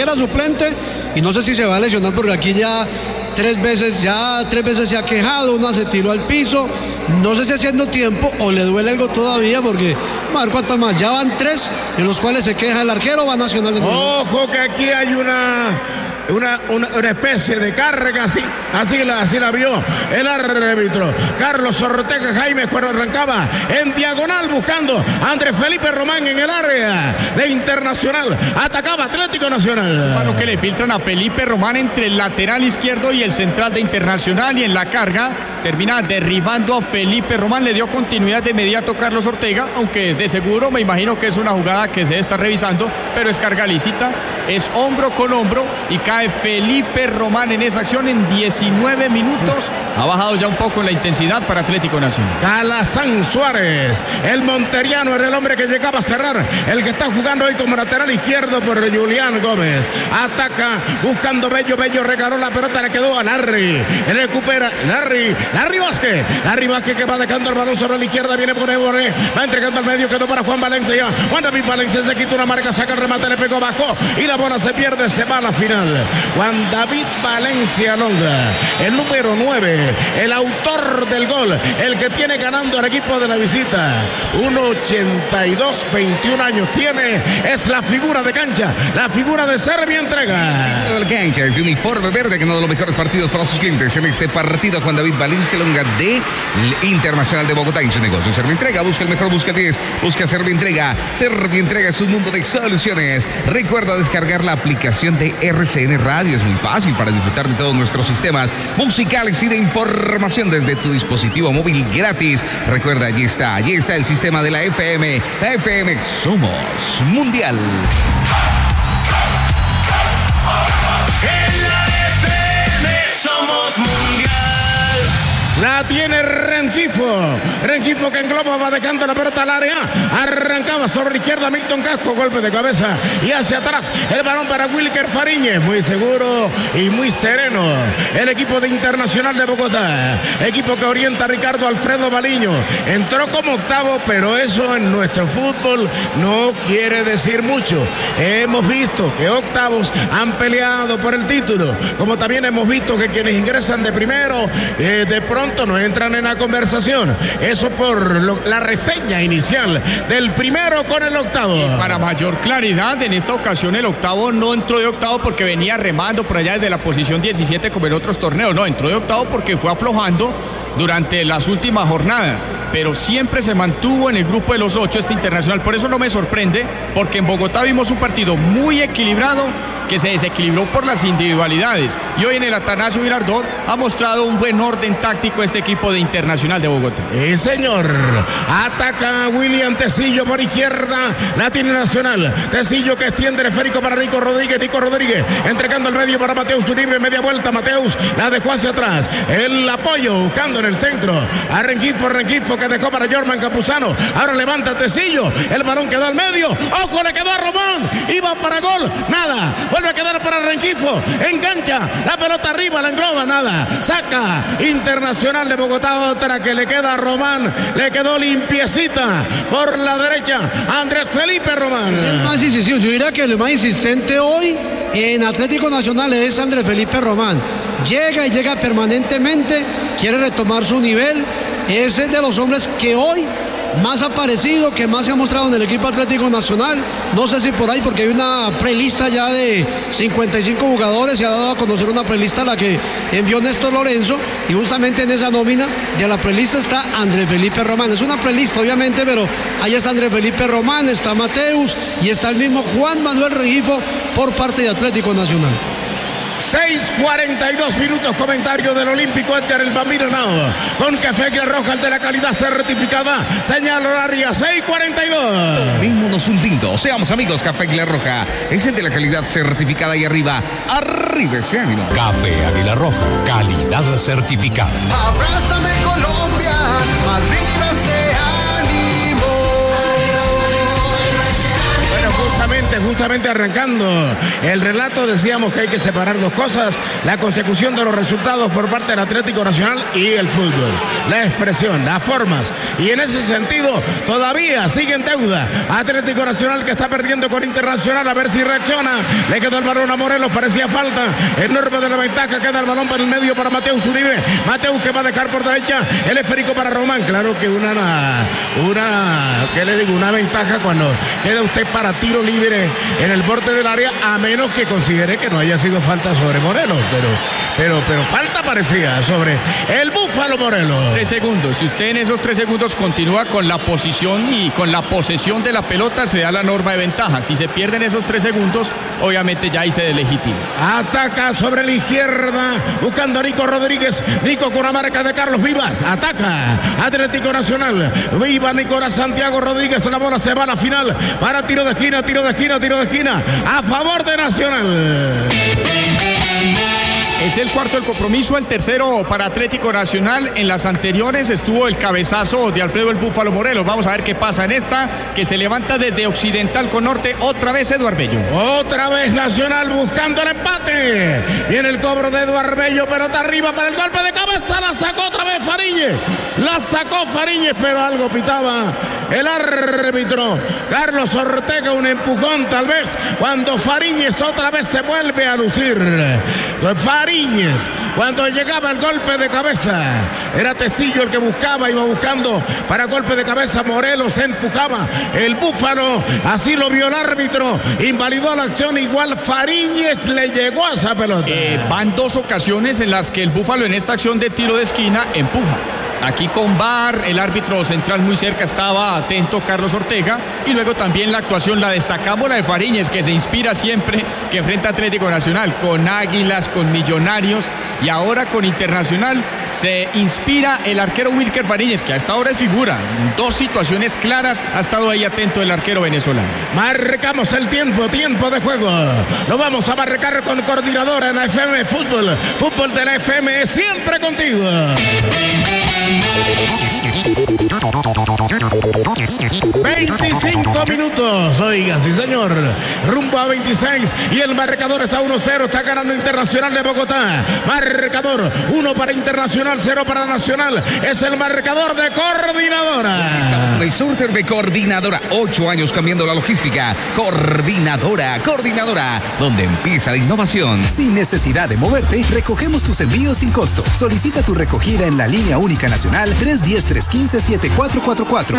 Speaker 3: y no sé si se va a lesionar porque aquí ya tres veces se ha quejado, una se tiró al piso, no sé si haciendo tiempo o le duele algo todavía porque, a ver cuántas más, ya van 3 en los cuales se queja el arquero, va Nacional de nuevo.
Speaker 2: Ojo que aquí hay una especie de carga, así la vio el árbitro Carlos Ortega Jaime cuando arrancaba en diagonal buscando a Andrés Felipe Román en el área de Internacional, atacaba Atlético Nacional.
Speaker 1: Mano que le filtran a Felipe Román entre el lateral izquierdo y el central de Internacional, y en la carga termina derribando a Felipe Román, le dio continuidad de inmediato Carlos Ortega, aunque de seguro me imagino que es una jugada que se está revisando, pero es carga lícita, es hombro con hombro y cae Felipe Román en esa acción en 19 minutos. Ha bajado ya un poco la intensidad para Atlético Nacional.
Speaker 2: Calazán Suárez, el monteriano, era el hombre que llegaba a cerrar, el que está jugando hoy como lateral izquierdo por Julián Gómez. Ataca buscando Bello regaló la pelota, le quedó a Larry. Recupera Larry Vázquez que va dejando el balón sobre la izquierda, viene Boré, va entregando al medio, quedó para Juan Valencia. Juan David Valencia se quita una marca, saca el remate, le pegó abajo y la bola se pierde, se va a la final. Juan David Valencia Longa, el número 9, el autor del gol, el que tiene ganando al equipo de la visita. 1.82, 21 años tiene, es la figura de cancha, la figura de Serbia entrega.
Speaker 5: El cancha, el uniforme verde, que uno de los mejores partidos para sus clientes en este partido. Juan David Valencia Longa de Internacional de Bogotá en su negocio. Serbia Entrega, busca el mejor, busca 10, busca Serbia Entrega. Serbia Entrega es un mundo de soluciones. Recuerda descargar la aplicación de RCN Radio, es muy fácil para disfrutar de todos nuestros sistemas musicales y de información desde tu dispositivo móvil gratis. Recuerda, allí está el sistema de la FM. La FM somos mundial.
Speaker 7: En la FM somos mundial.
Speaker 2: La tiene Rengifo que engloba, va dejando la pelota al área, arrancaba sobre la izquierda Milton Casco, golpe de cabeza y hacia atrás el balón para Wilker Fariñez, muy seguro y muy sereno el equipo de Internacional de Bogotá, equipo que orienta a Ricardo Alfredo Baliño. Entró como octavo, pero eso en nuestro fútbol no quiere decir mucho. Hemos visto que octavos han peleado por el título, como también hemos visto que quienes ingresan de primero de pronto no entran en la conversación. Eso por la reseña inicial del primero con el octavo.
Speaker 1: Y para mayor claridad, en esta ocasión el octavo no entró de octavo porque venía remando por allá desde la posición 17 como en otros torneos. No, entró de octavo porque fue aflojando durante las últimas jornadas, pero siempre se mantuvo en el grupo de los 8 este Internacional. Por eso no me sorprende, porque en Bogotá vimos un partido muy equilibrado que se desequilibró por las individualidades, y hoy en el Atanasio Girardot ha mostrado un buen orden táctico este equipo de Internacional de Bogotá.
Speaker 2: Sí, señor. Ataca William Tecillo por izquierda, la tiene Nacional. Tecillo que extiende el esférico para Nico Rodríguez, entregando el medio para Mateus Uribe, media vuelta, Mateus la dejó hacia atrás, el apoyo buscando en el centro a Rengifo que dejó para Jorman Campuzano, ahora levanta Tecillo, el balón quedó al medio, ojo, le quedó a Román, iba para gol, nada, vuelve a quedar para Rengifo, engancha, la pelota arriba, la engloba, nada, saca Internacional de Bogotá, otra que le queda a Román, le quedó limpiecita por la derecha, Andrés Felipe Román.
Speaker 3: Yo diría que el más insistente hoy en Atlético Nacional es Andrés Felipe Román. Llega permanentemente, quiere retomar su nivel, es de los hombres que hoy más ha aparecido, que más se ha mostrado en el equipo Atlético Nacional. No sé si por ahí, porque hay una prelista ya de 55 jugadores, se ha dado a conocer una prelista la que envió Néstor Lorenzo, y justamente en esa nómina de la prelista está Andrés Felipe Román. Es una prelista obviamente, pero ahí está Andrés Felipe Román, está Mateus y está el mismo Juan Manuel Rengifo por parte de Atlético Nacional.
Speaker 2: 6:42 minutos, comentario del Olímpico Edgar el Bambino Nao, con Café Águila Roja, el de la calidad certificada, señal horaria 6:42.
Speaker 5: Vengámonos hundiendo, seamos amigos. Café Águila Roja es el de la calidad certificada, y arriba ese ánimo.
Speaker 6: Café Águila Roja, calidad certificada.
Speaker 8: Abrázame Colombia, arriba ese ánimo.
Speaker 2: Bueno, justamente arrancando el relato, decíamos que hay que separar dos cosas: la consecución de los resultados por parte del Atlético Nacional y el fútbol, la expresión, las formas, y en ese sentido todavía sigue en deuda Atlético Nacional, que está perdiendo con Internacional, a ver si reacciona. Le quedó el balón a Morelos, parecía falta enorme de la ventaja, queda el balón para el medio para Mateus Uribe, Mateus que va a dejar por derecha el esférico para Román. Claro que una ventaja cuando queda usted para tiro libre en el borde del área, a menos que considere que no haya sido falta sobre Morelos, pero falta parecía sobre el Búfalo Morelos.
Speaker 1: 3 segundos, si usted en esos 3 segundos continúa con la posición y con la posesión de la pelota, se da la norma de ventaja. Si se pierden esos 3 segundos, obviamente ya ahí se deslegitima.
Speaker 2: Ataca sobre la izquierda, buscando a Nico Rodríguez, Nico con la marca de Carlos Vivas, ataca Atlético Nacional, viva Nicolás Santiago Rodríguez, la bola se va a la final, para tiro de esquina, a favor de Nacional.
Speaker 1: Es el cuarto del compromiso, el tercero para Atlético Nacional. En las anteriores estuvo el cabezazo de Alfredo el Búfalo Morelos. Vamos a ver qué pasa en esta, que se levanta desde occidental con norte. Otra vez Eduardo Bello.
Speaker 2: Otra vez Nacional buscando el empate. Viene el cobro de Eduardo Bello, pelota arriba para el golpe de cabeza. La sacó otra vez Fariñez. La sacó Fariñez, pero algo pitaba el árbitro Carlos Ortega. Un empujón tal vez cuando Fariñez otra vez se vuelve a lucir. Fariñez, cuando llegaba el golpe de cabeza, era Tecillo el que buscaba, iba buscando para golpe de cabeza. Morelos empujaba el Búfalo, así lo vio el árbitro, invalidó la acción. Igual Fariñez le llegó a esa pelota.
Speaker 1: Van dos ocasiones en las que el Búfalo en esta acción de tiro de esquina empuja. Aquí con VAR, el árbitro central muy cerca, estaba atento Carlos Ortega, y luego también la actuación, la destacamos, la de Fariñez, que se inspira siempre que enfrenta Atlético Nacional, con Águilas, con Millonarios, y ahora con Internacional se inspira el arquero Wilker Fariñez, que a esta hora es figura, en dos situaciones claras ha estado ahí atento el arquero venezolano.
Speaker 2: Marcamos el tiempo de juego, lo vamos a marcar con Coordinadora en la FM Fútbol, fútbol de la FM, siempre contigo. 25 minutos, oiga, sí señor, rumbo a 26 y el marcador está 1-0, está ganando Internacional de Bogotá. Marcador 1 para Internacional, 0 para Nacional, es el marcador de Coordinadora.
Speaker 5: El sorteo de Coordinadora, 8 años cambiando la logística. Coordinadora, donde empieza la innovación.
Speaker 6: Sin necesidad de moverte, recogemos tus envíos sin costo. Solicita tu recogida en la línea única nacional 310-315-7444.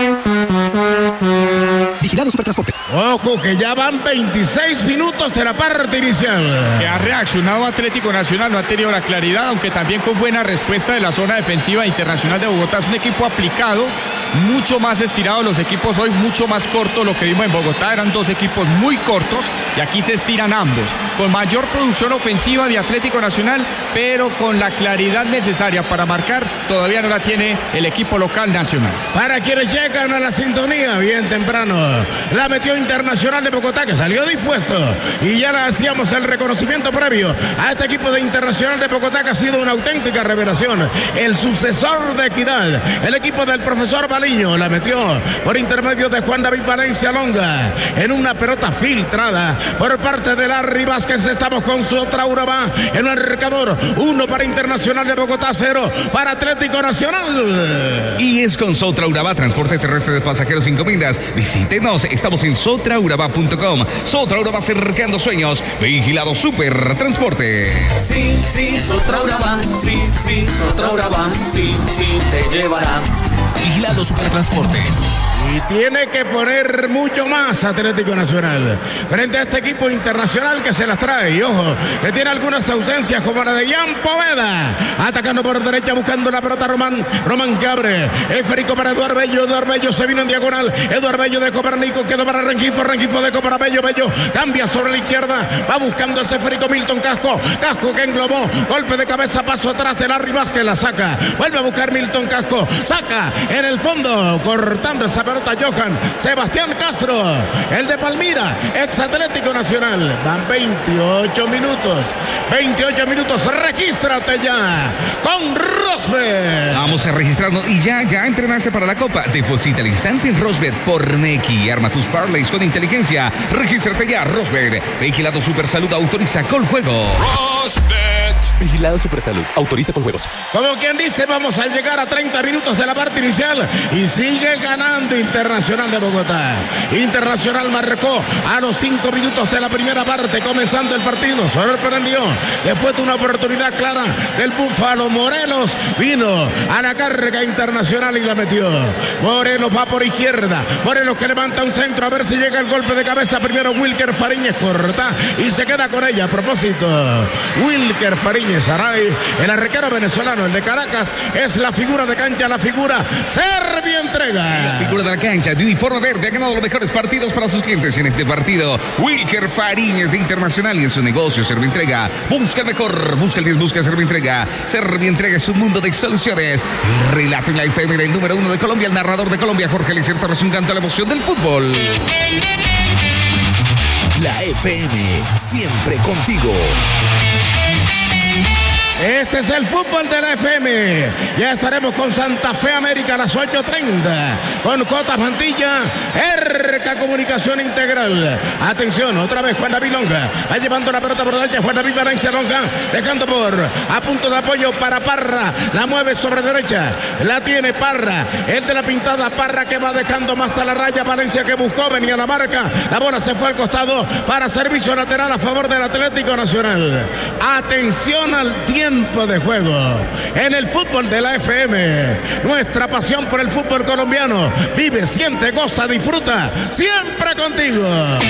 Speaker 6: Vigilado Supertransporte.
Speaker 2: Ojo que ya van 26 minutos de la parte inicial.
Speaker 1: Que ha reaccionado Atlético Nacional, no ha tenido la claridad, aunque también con buena respuesta de la zona defensiva Internacional de Bogotá. Es un equipo aplicado, mucho más estirado. Los equipos hoy mucho más cortos. Lo que vimos en Bogotá eran dos equipos muy cortos y aquí se estiran ambos. Con mayor producción ofensiva de Atlético Nacional, pero con la claridad necesaria para marcar, todavía no la tiene el equipo local nacional.
Speaker 2: Para quienes llegan a la sintonía bien temprano, la metió Internacional de Bogotá, que salió dispuesto, y ya le hacíamos el reconocimiento previo a este equipo de Internacional de Bogotá, que ha sido una auténtica revelación, el sucesor de Equidad, el equipo del profesor Baliño. La metió por intermedio de Juan David Valencia Longa en una pelota filtrada por parte de Larry Vázquez. Estamos con Sotra Urabá en el marcador, 1 para Internacional de Bogotá, 0 para Atlético Nacional.
Speaker 5: Y es con Sotra Urabá, transporte terrestre de pasajeros sin encomiendas. Visítenos, estamos en sotraurabá.com. Sotra Urabá, cercando sueños. Vigilado Supertransporte.
Speaker 7: Sí, Sotra Urabá, sí, Sotra Urabá, sí, te llevará.
Speaker 6: Vigilado Supertransporte.
Speaker 2: Y tiene que poner mucho más Atlético Nacional frente a este equipo Internacional que se las trae. Y ojo, que tiene algunas ausencias como la de Jan Poveda. Atacando por derecha, buscando la pelota Román que abre. Esférico para Eduardo Bello. Eduardo Bello se vino en diagonal. Eduardo Bello de Copernico, quedó para Rengifo de Copara. Bello cambia sobre la izquierda. Va buscando ese esférico Milton Casco que englobó. Golpe de cabeza, paso atrás de Larry Vázquez, la saca. Vuelve a buscar Milton Casco. Saca en el fondo, cortando esa pelota Johan Sebastián Castro, el de Palmira, ex Atlético Nacional. Van 28 minutos, regístrate ya con Rosbet.
Speaker 5: Vamos a registrarnos y ya entrenaste para la Copa. Deposita al instante en Rosbet por Nequi. Arma tus parlays con inteligencia. Regístrate ya, Rosbet. Vigilado Supersalud, autoriza con juego.
Speaker 6: Rosbet. Vigilado Supersalud, autoriza con juegos.
Speaker 2: Como quien dice, vamos a llegar a 30 minutos de la parte inicial y sigue ganando Internacional de Bogotá. Internacional marcó a los 5 minutos de la primera parte, comenzando el partido. Sorprendió después de una oportunidad clara del Búfalo. Morelos vino a la carga Internacional y la metió. Morelos va por izquierda. Morelos que levanta un centro a ver si llega el golpe de cabeza. Primero Wilker Fariñez, corta y se queda con ella. A propósito, Wilker Fariñez Aray, el arquero venezolano, el de Caracas, es la figura de cancha, la figura Serbia entrega.
Speaker 5: La figura de la cancha, de uniforme verde, ha ganado los mejores partidos para sus clientes en este partido. Wilker Fariñez de Internacional, y en su negocio Serbia Entrega. Busca el mejor, busca el 10, busca Serbia Entrega. Serbia Entrega es un mundo de soluciones. El relato en la FM del número 1 de Colombia, el narrador de Colombia, Jorge Eliezer Torres, un canto a la emoción del fútbol.
Speaker 4: La FM, siempre contigo.
Speaker 2: Este es el fútbol de la FM. Ya estaremos con Santa Fe América a las 8:30. Con Cotas Mantilla, Erca Comunicación Integral. Atención, otra vez Juan David Longa. Va llevando la pelota por derecha. Juan David Valencia Longa. Dejando a punto de apoyo para Parra. La mueve sobre derecha. La tiene Parra. El de la pintada Parra que va dejando más a la raya. Valencia que buscó, venía la marca. La bola se fue al costado para servicio lateral a favor del Atlético Nacional. Atención al tiempo de juego en el fútbol de la FM. Nuestra pasión por el fútbol colombiano. Vive, siente, goza, disfruta. Siempre contigo.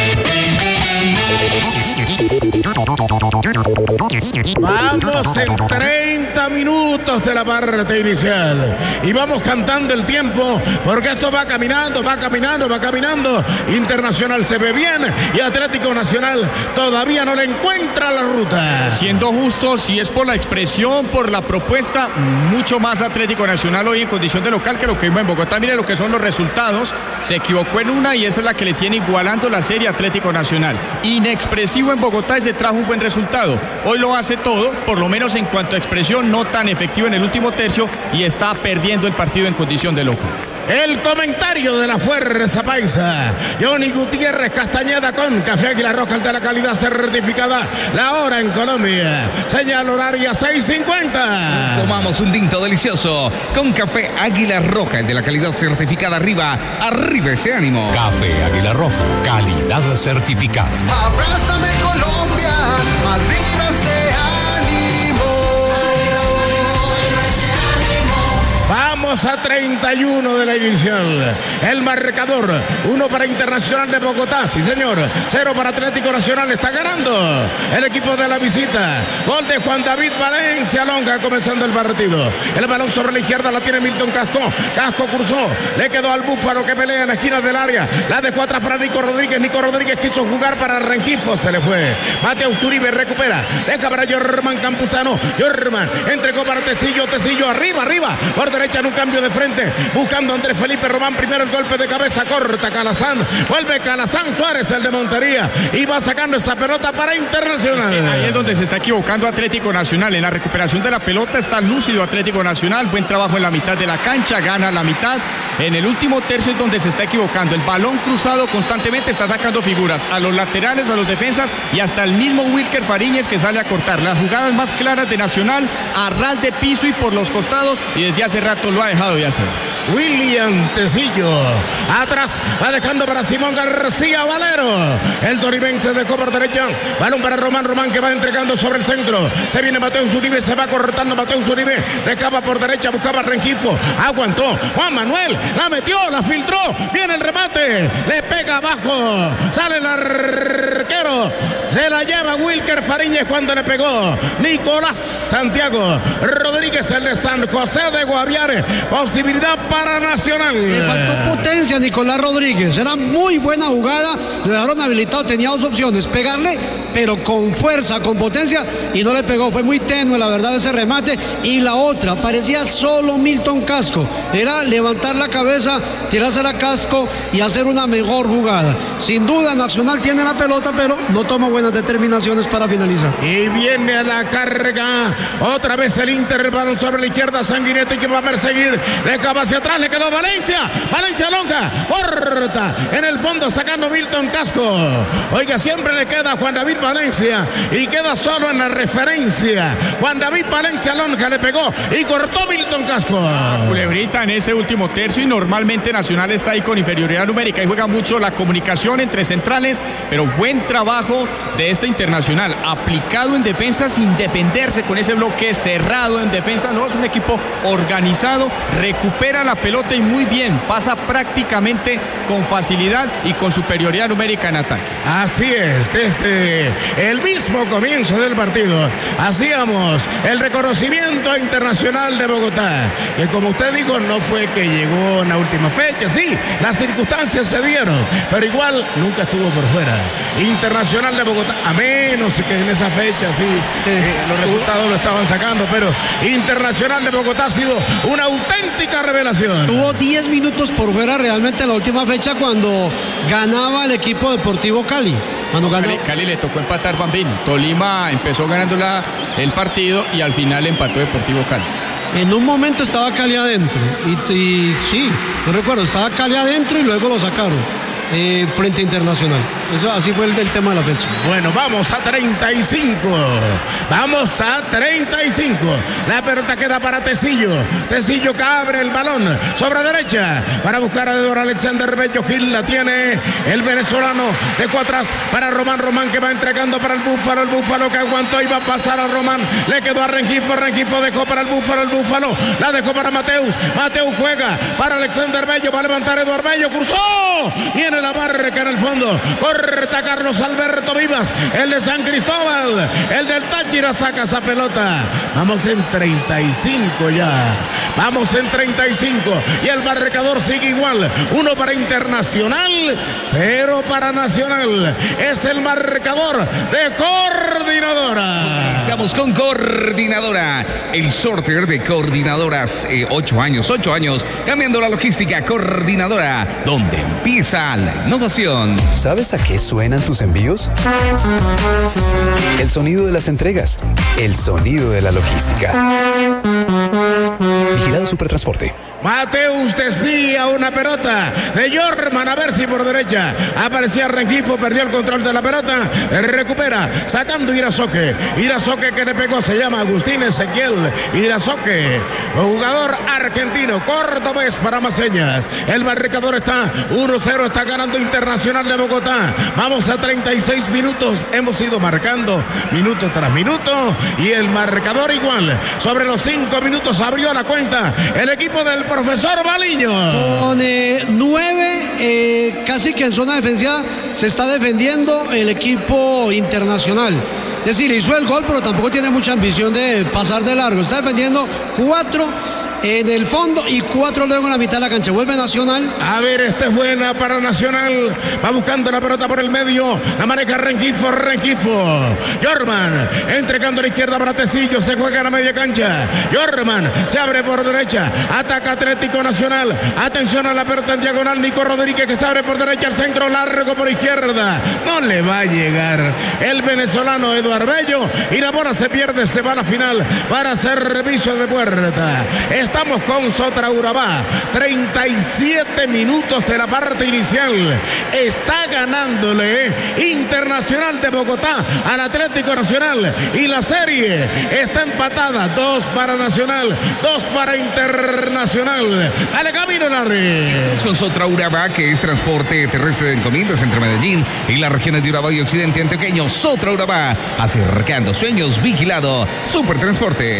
Speaker 2: Vamos en 30 minutos de la parte inicial y vamos cantando el tiempo porque esto va caminando. Internacional se ve bien y Atlético Nacional todavía no le encuentra la ruta.
Speaker 1: Siendo justos, si es por la expresión, por la propuesta, mucho más Atlético Nacional hoy en condición de local que lo que vimos en Bogotá. Mire lo que son los resultados. Se equivocó en una y esa es la que le tiene igualando la serie Atlético Nacional. Inexpresivo en Bogotá y se trajo un buen resultado. Hoy lo hace todo, por lo menos en cuanto a expresión, no tan efectivo en el último tercio y está perdiendo el partido en condición de local.
Speaker 2: El comentario de la Fuerza Paisa. Johnny Gutiérrez Castañeda con Café Águila Roja, de la calidad certificada. La hora en Colombia. Señal horaria 6:50.
Speaker 5: Tomamos un tinto delicioso con Café Águila Roja, el de la calidad certificada. Arriba ese ánimo.
Speaker 6: Café Águila Roja, calidad certificada.
Speaker 8: Abrázame Colombia, arriba ese ánimo.
Speaker 2: Vamos a 31 de la inicial. El marcador, 1 para Internacional de Bogotá, sí señor, 0 para Atlético Nacional. Está ganando el equipo de la visita. Gol de Juan David Valencia Longa comenzando el partido. El balón sobre la izquierda la tiene Milton Casco. Casco cruzó, le quedó al Búfalo que pelea en la esquina del área. La dejó atrás para Nico Rodríguez. Nico Rodríguez quiso jugar para Rengifo, se le fue. Mateus Uribe recupera, deja para Jorman Campuzano. Jorman entregó para Tecillo arriba, por derecha en un cambio de frente, buscando a Andrés Felipe Román. Primero el golpe de cabeza, corta Calazán, vuelve Calazán Suárez, el de Montería, y va sacando esa pelota para Internacional.
Speaker 1: Ahí es donde se está equivocando Atlético Nacional. En la recuperación de la pelota está lúcido Atlético Nacional, buen trabajo en la mitad de la cancha, gana la mitad. En el último tercio es donde se está equivocando. El balón cruzado constantemente está sacando figuras a los laterales, a los defensas y hasta el mismo Wilker Fariñez que sale a cortar. Las jugadas más claras de Nacional, a ras de piso y por los costados, y desde hace rato lo ha dejado de hacer.
Speaker 2: William Tecillo atrás, va dejando para Simón García Valero. El toribense dejó por derecha, balón para Román que va entregando sobre el centro. Se viene Mateus Uribe, se va cortando Mateus Uribe, dejaba por derecha, buscaba Rengifo, aguantó Juan Manuel, la metió, la filtró, viene el remate, le pega abajo, sale el arquero, se la lleva Wilker Fariñez cuando le pegó Nicolás Santiago Rodríguez, el de San José de Guaviare. Posibilidad para Nacional.
Speaker 3: Le faltó potencia a Nicolás Rodríguez. Era muy buena jugada. Le dejaron habilitado. Tenía dos opciones. Pegarle, pero con fuerza, con potencia. Y no le pegó. Fue muy tenue, la verdad, ese remate. Y la otra, parecía solo Milton Casco. Era levantar la cabeza, tirarse a Casco y hacer una mejor jugada. Sin duda, Nacional tiene la pelota, pero no toma buenas determinaciones para finalizar.
Speaker 2: Y viene a la carga. Otra vez el Inter, balón sobre la izquierda. Sanguinetti que va a perseguir. Deja hacia atrás, le quedó Valencia Longa, corta en el fondo sacando Milton Casco. Oiga, siempre le queda a Juan David Valencia y queda solo en la referencia. Juan David Valencia Longa le pegó y cortó Milton Casco.
Speaker 1: Culebrita en ese último tercio y normalmente Nacional está ahí con inferioridad numérica y juega mucho la comunicación entre centrales, pero buen trabajo de este Internacional, aplicado en defensa sin defenderse con ese bloque cerrado en defensa. No, es un equipo organizado, recupera la pelota y muy bien, pasa prácticamente con facilidad y con superioridad numérica en ataque.
Speaker 2: Así es, desde el mismo comienzo del partido hacíamos el reconocimiento Internacional de Bogotá, que como usted dijo no fue que llegó en la última fecha, sí, las circunstancias se dieron, pero igual nunca estuvo por fuera. Internacional de Bogotá, a menos que en esa fecha sí, los resultados lo estaban sacando, pero Internacional de Bogotá ha sido una auténtica revelación.
Speaker 3: Tuvo 10 minutos por fuera realmente en la última fecha cuando ganaba el equipo Deportivo Cali. Cuando ganó.
Speaker 1: Cali le tocó empatar, Bambino. Tolima empezó ganando el partido y al final empató Deportivo Cali.
Speaker 3: En un momento estaba Cali adentro. Y sí, no recuerdo, estaba Cali adentro y luego lo sacaron. Frente a Internacional. Eso así fue el tema de la fecha.
Speaker 2: Bueno, vamos a 35. Vamos a 35. La pelota queda para Tecillo. Tecillo que abre el balón sobre derecha para buscar a Eduardo Alexander Bello Gil. La tiene el venezolano. Dejó atrás para Román. Román que va entregando para el Búfalo. El Búfalo que aguantó y va a pasar a Román. Le quedó a Rengifo. Rengifo dejó para el Búfalo. El Búfalo la dejó para Mateus. Mateus juega para Alexander Bello. Va a levantar Eduardo Bello. Cruzó. Viene la barca en el fondo. Corta Carlos Alberto Vivas. El de San Cristóbal. El del Táchira saca esa pelota. Vamos en 35 ya. Vamos en 35. Y el marcador sigue igual. 1 para Internacional. 0 para Nacional. Es el marcador de Coordinadora.
Speaker 5: Estamos con Coordinadora. El sorteo de Coordinadoras. 8 años. Cambiando la logística. Coordinadora. Donde empieza la innovación.
Speaker 6: ¿Sabes a qué suenan tus envíos? El sonido de las entregas. El sonido de la logística. Vigilado Supertransporte.
Speaker 2: Mateus desvía una pelota de Jorman, a ver si por derecha aparecía Rengifo, perdió el control de la pelota, recupera, sacando Irazoque que le pegó, se llama Agustín Ezequiel Irazoque, jugador argentino, cordobés para más señas. El marcador está 1-0, está ganando Internacional de Bogotá. Vamos a 36 minutos, hemos ido marcando minuto tras minuto y el marcador igual. Sobre los 5 minutos abrió la cuenta el equipo del profesor Baliño.
Speaker 3: Con 9, casi que en zona defensiva se está defendiendo el equipo Internacional. Es decir, hizo el gol, pero tampoco tiene mucha ambición de pasar de largo. Está defendiendo 4 en el fondo y 4 luego en la mitad de la cancha. Vuelve Nacional.
Speaker 2: A ver, esta es buena para Nacional. Va buscando la pelota por el medio. La maneja Rengifo. Jorman entregando a la izquierda para Tecillo. Se juega a la media cancha. Jorman se abre por derecha. Ataca Atlético Nacional. Atención a la pelota en diagonal. Nico Rodríguez que se abre por derecha. El centro largo por izquierda. No le va a llegar el venezolano Eduardo Bello. Y la bola se pierde. Se va a la final para servicio de puerta. Estamos con Sotra Urabá. 37 minutos de la parte inicial. Está ganándole Internacional de Bogotá al Atlético Nacional. Y la serie está empatada. 2 para Nacional, 2 para Internacional. Dale camino, Larry.
Speaker 5: Estamos con Sotra Urabá, que es transporte terrestre de encomiendas entre Medellín y las regiones de Urabá y Occidente Antioqueño. Sotra Urabá, acercando sueños, vigilado Supertransporte.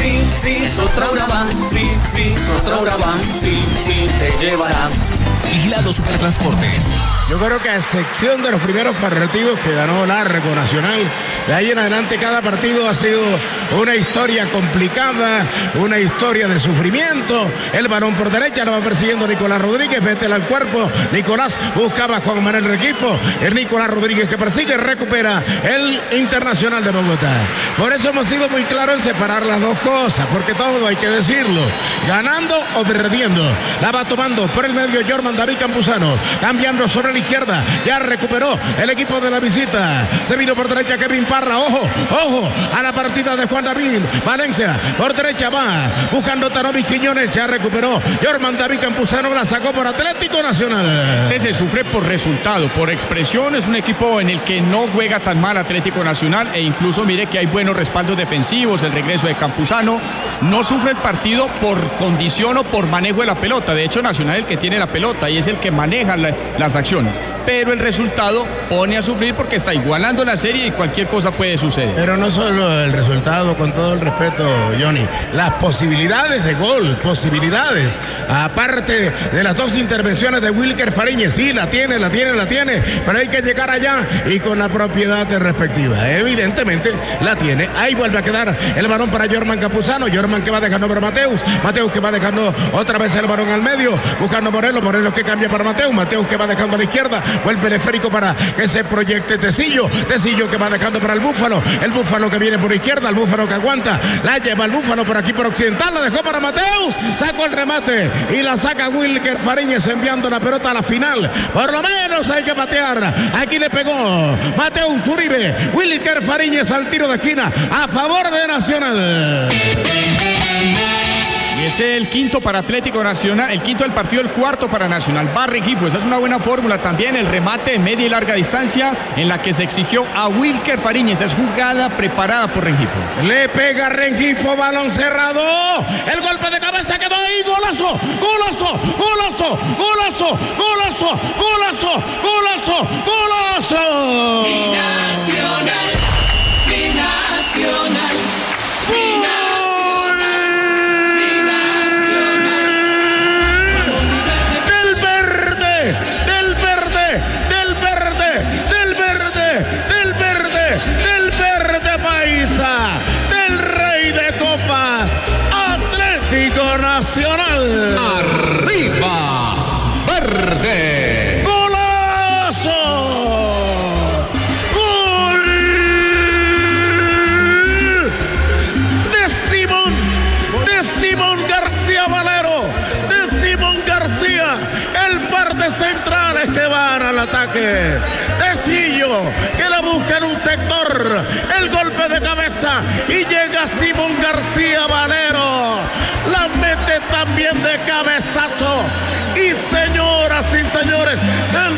Speaker 7: Sí, Sotra Urabá. Sí, Sotra Urabá. Sí, te llevará.
Speaker 6: Vigilado Supertransporte.
Speaker 2: Yo creo que a excepción de los primeros partidos que ganó Largo Nacional, de ahí en adelante cada partido ha sido una historia complicada, una historia de sufrimiento. El balón por derecha lo va persiguiendo Nicolás Rodríguez, métela al cuerpo. Nicolás buscaba a Juan Manuel Rengifo. El Nicolás Rodríguez que persigue, recupera el Internacional de Bogotá. Por eso hemos sido muy claros en separar las dos cosas, porque todo hay que decirlo, ganando o perdiendo. La va tomando por el medio Jorman David Campuzano, cambiando sobre la izquierda, ya recuperó el equipo de la visita. Se vino por derecha Kevin Parra, ojo a la partida de Juan David Valencia, por derecha va buscando Tanovis Quiñones, ya recuperó Jorman David Campuzano, la sacó por Atlético Nacional.
Speaker 1: Se sufre por resultado, por expresión. Es un equipo en el que no juega tan mal Atlético Nacional, e incluso mire que hay buenos respaldos defensivos, el regreso de Campuzano. No sufre el partido por condición o por manejo de la pelota. De hecho, Nacional es el que tiene la pelota y es el que maneja las acciones. Pero el resultado pone a sufrir porque está igualando la serie y cualquier cosa puede suceder.
Speaker 2: Pero no solo el resultado, con todo el respeto, Johnny, las posibilidades de gol, posibilidades, aparte de las 2 intervenciones de Wilker Fariñez, sí, la tiene, pero hay que llegar allá y con la propiedad respectiva. Evidentemente la tiene. Ahí vuelve a quedar el balón para Jorman Campuzano. Jorman que va dejando para Mateus que va dejando otra vez el balón al medio, buscando Morelos que cambia para Mateus que va dejando a la izquierda, vuelve el esférico para que se proyecte Tecillo que va dejando para el Búfalo que viene por izquierda, el Búfalo que aguanta, la lleva el Búfalo por aquí por occidental, la dejó para Mateus, sacó el remate y la saca Wilker Fariñez enviando la pelota a la final. Por lo menos hay que patear. Aquí le pegó Mateus Uribe, Wilker Fariñez al tiro de esquina a favor de Nacional.
Speaker 1: Y ese es el quinto para Atlético Nacional, el quinto del partido, el cuarto para Nacional. Va Rengifo, esa es una buena fórmula también, el remate de media y larga distancia en la que se exigió a Wilker Fariñez. Es jugada preparada por Rengifo.
Speaker 2: Le pega Rengifo, balón cerrado, el golpe de cabeza quedó ahí, golazo, golazo, golazo, golazo, golazo, golazo, golazo, golazo.
Speaker 7: Binacional, binacional, binacional.
Speaker 2: Del rey de copas, Atlético Nacional.
Speaker 4: Arriba, verde.
Speaker 2: ¡Golazo! ¡Gol! De Simón García Valero, de Simón García, el par de centrales que van al ataque. Tecillo, que la busca en un sector, el golpe de cabeza y llega Simón García Valero, la mete también de cabezazo y señoras y señores,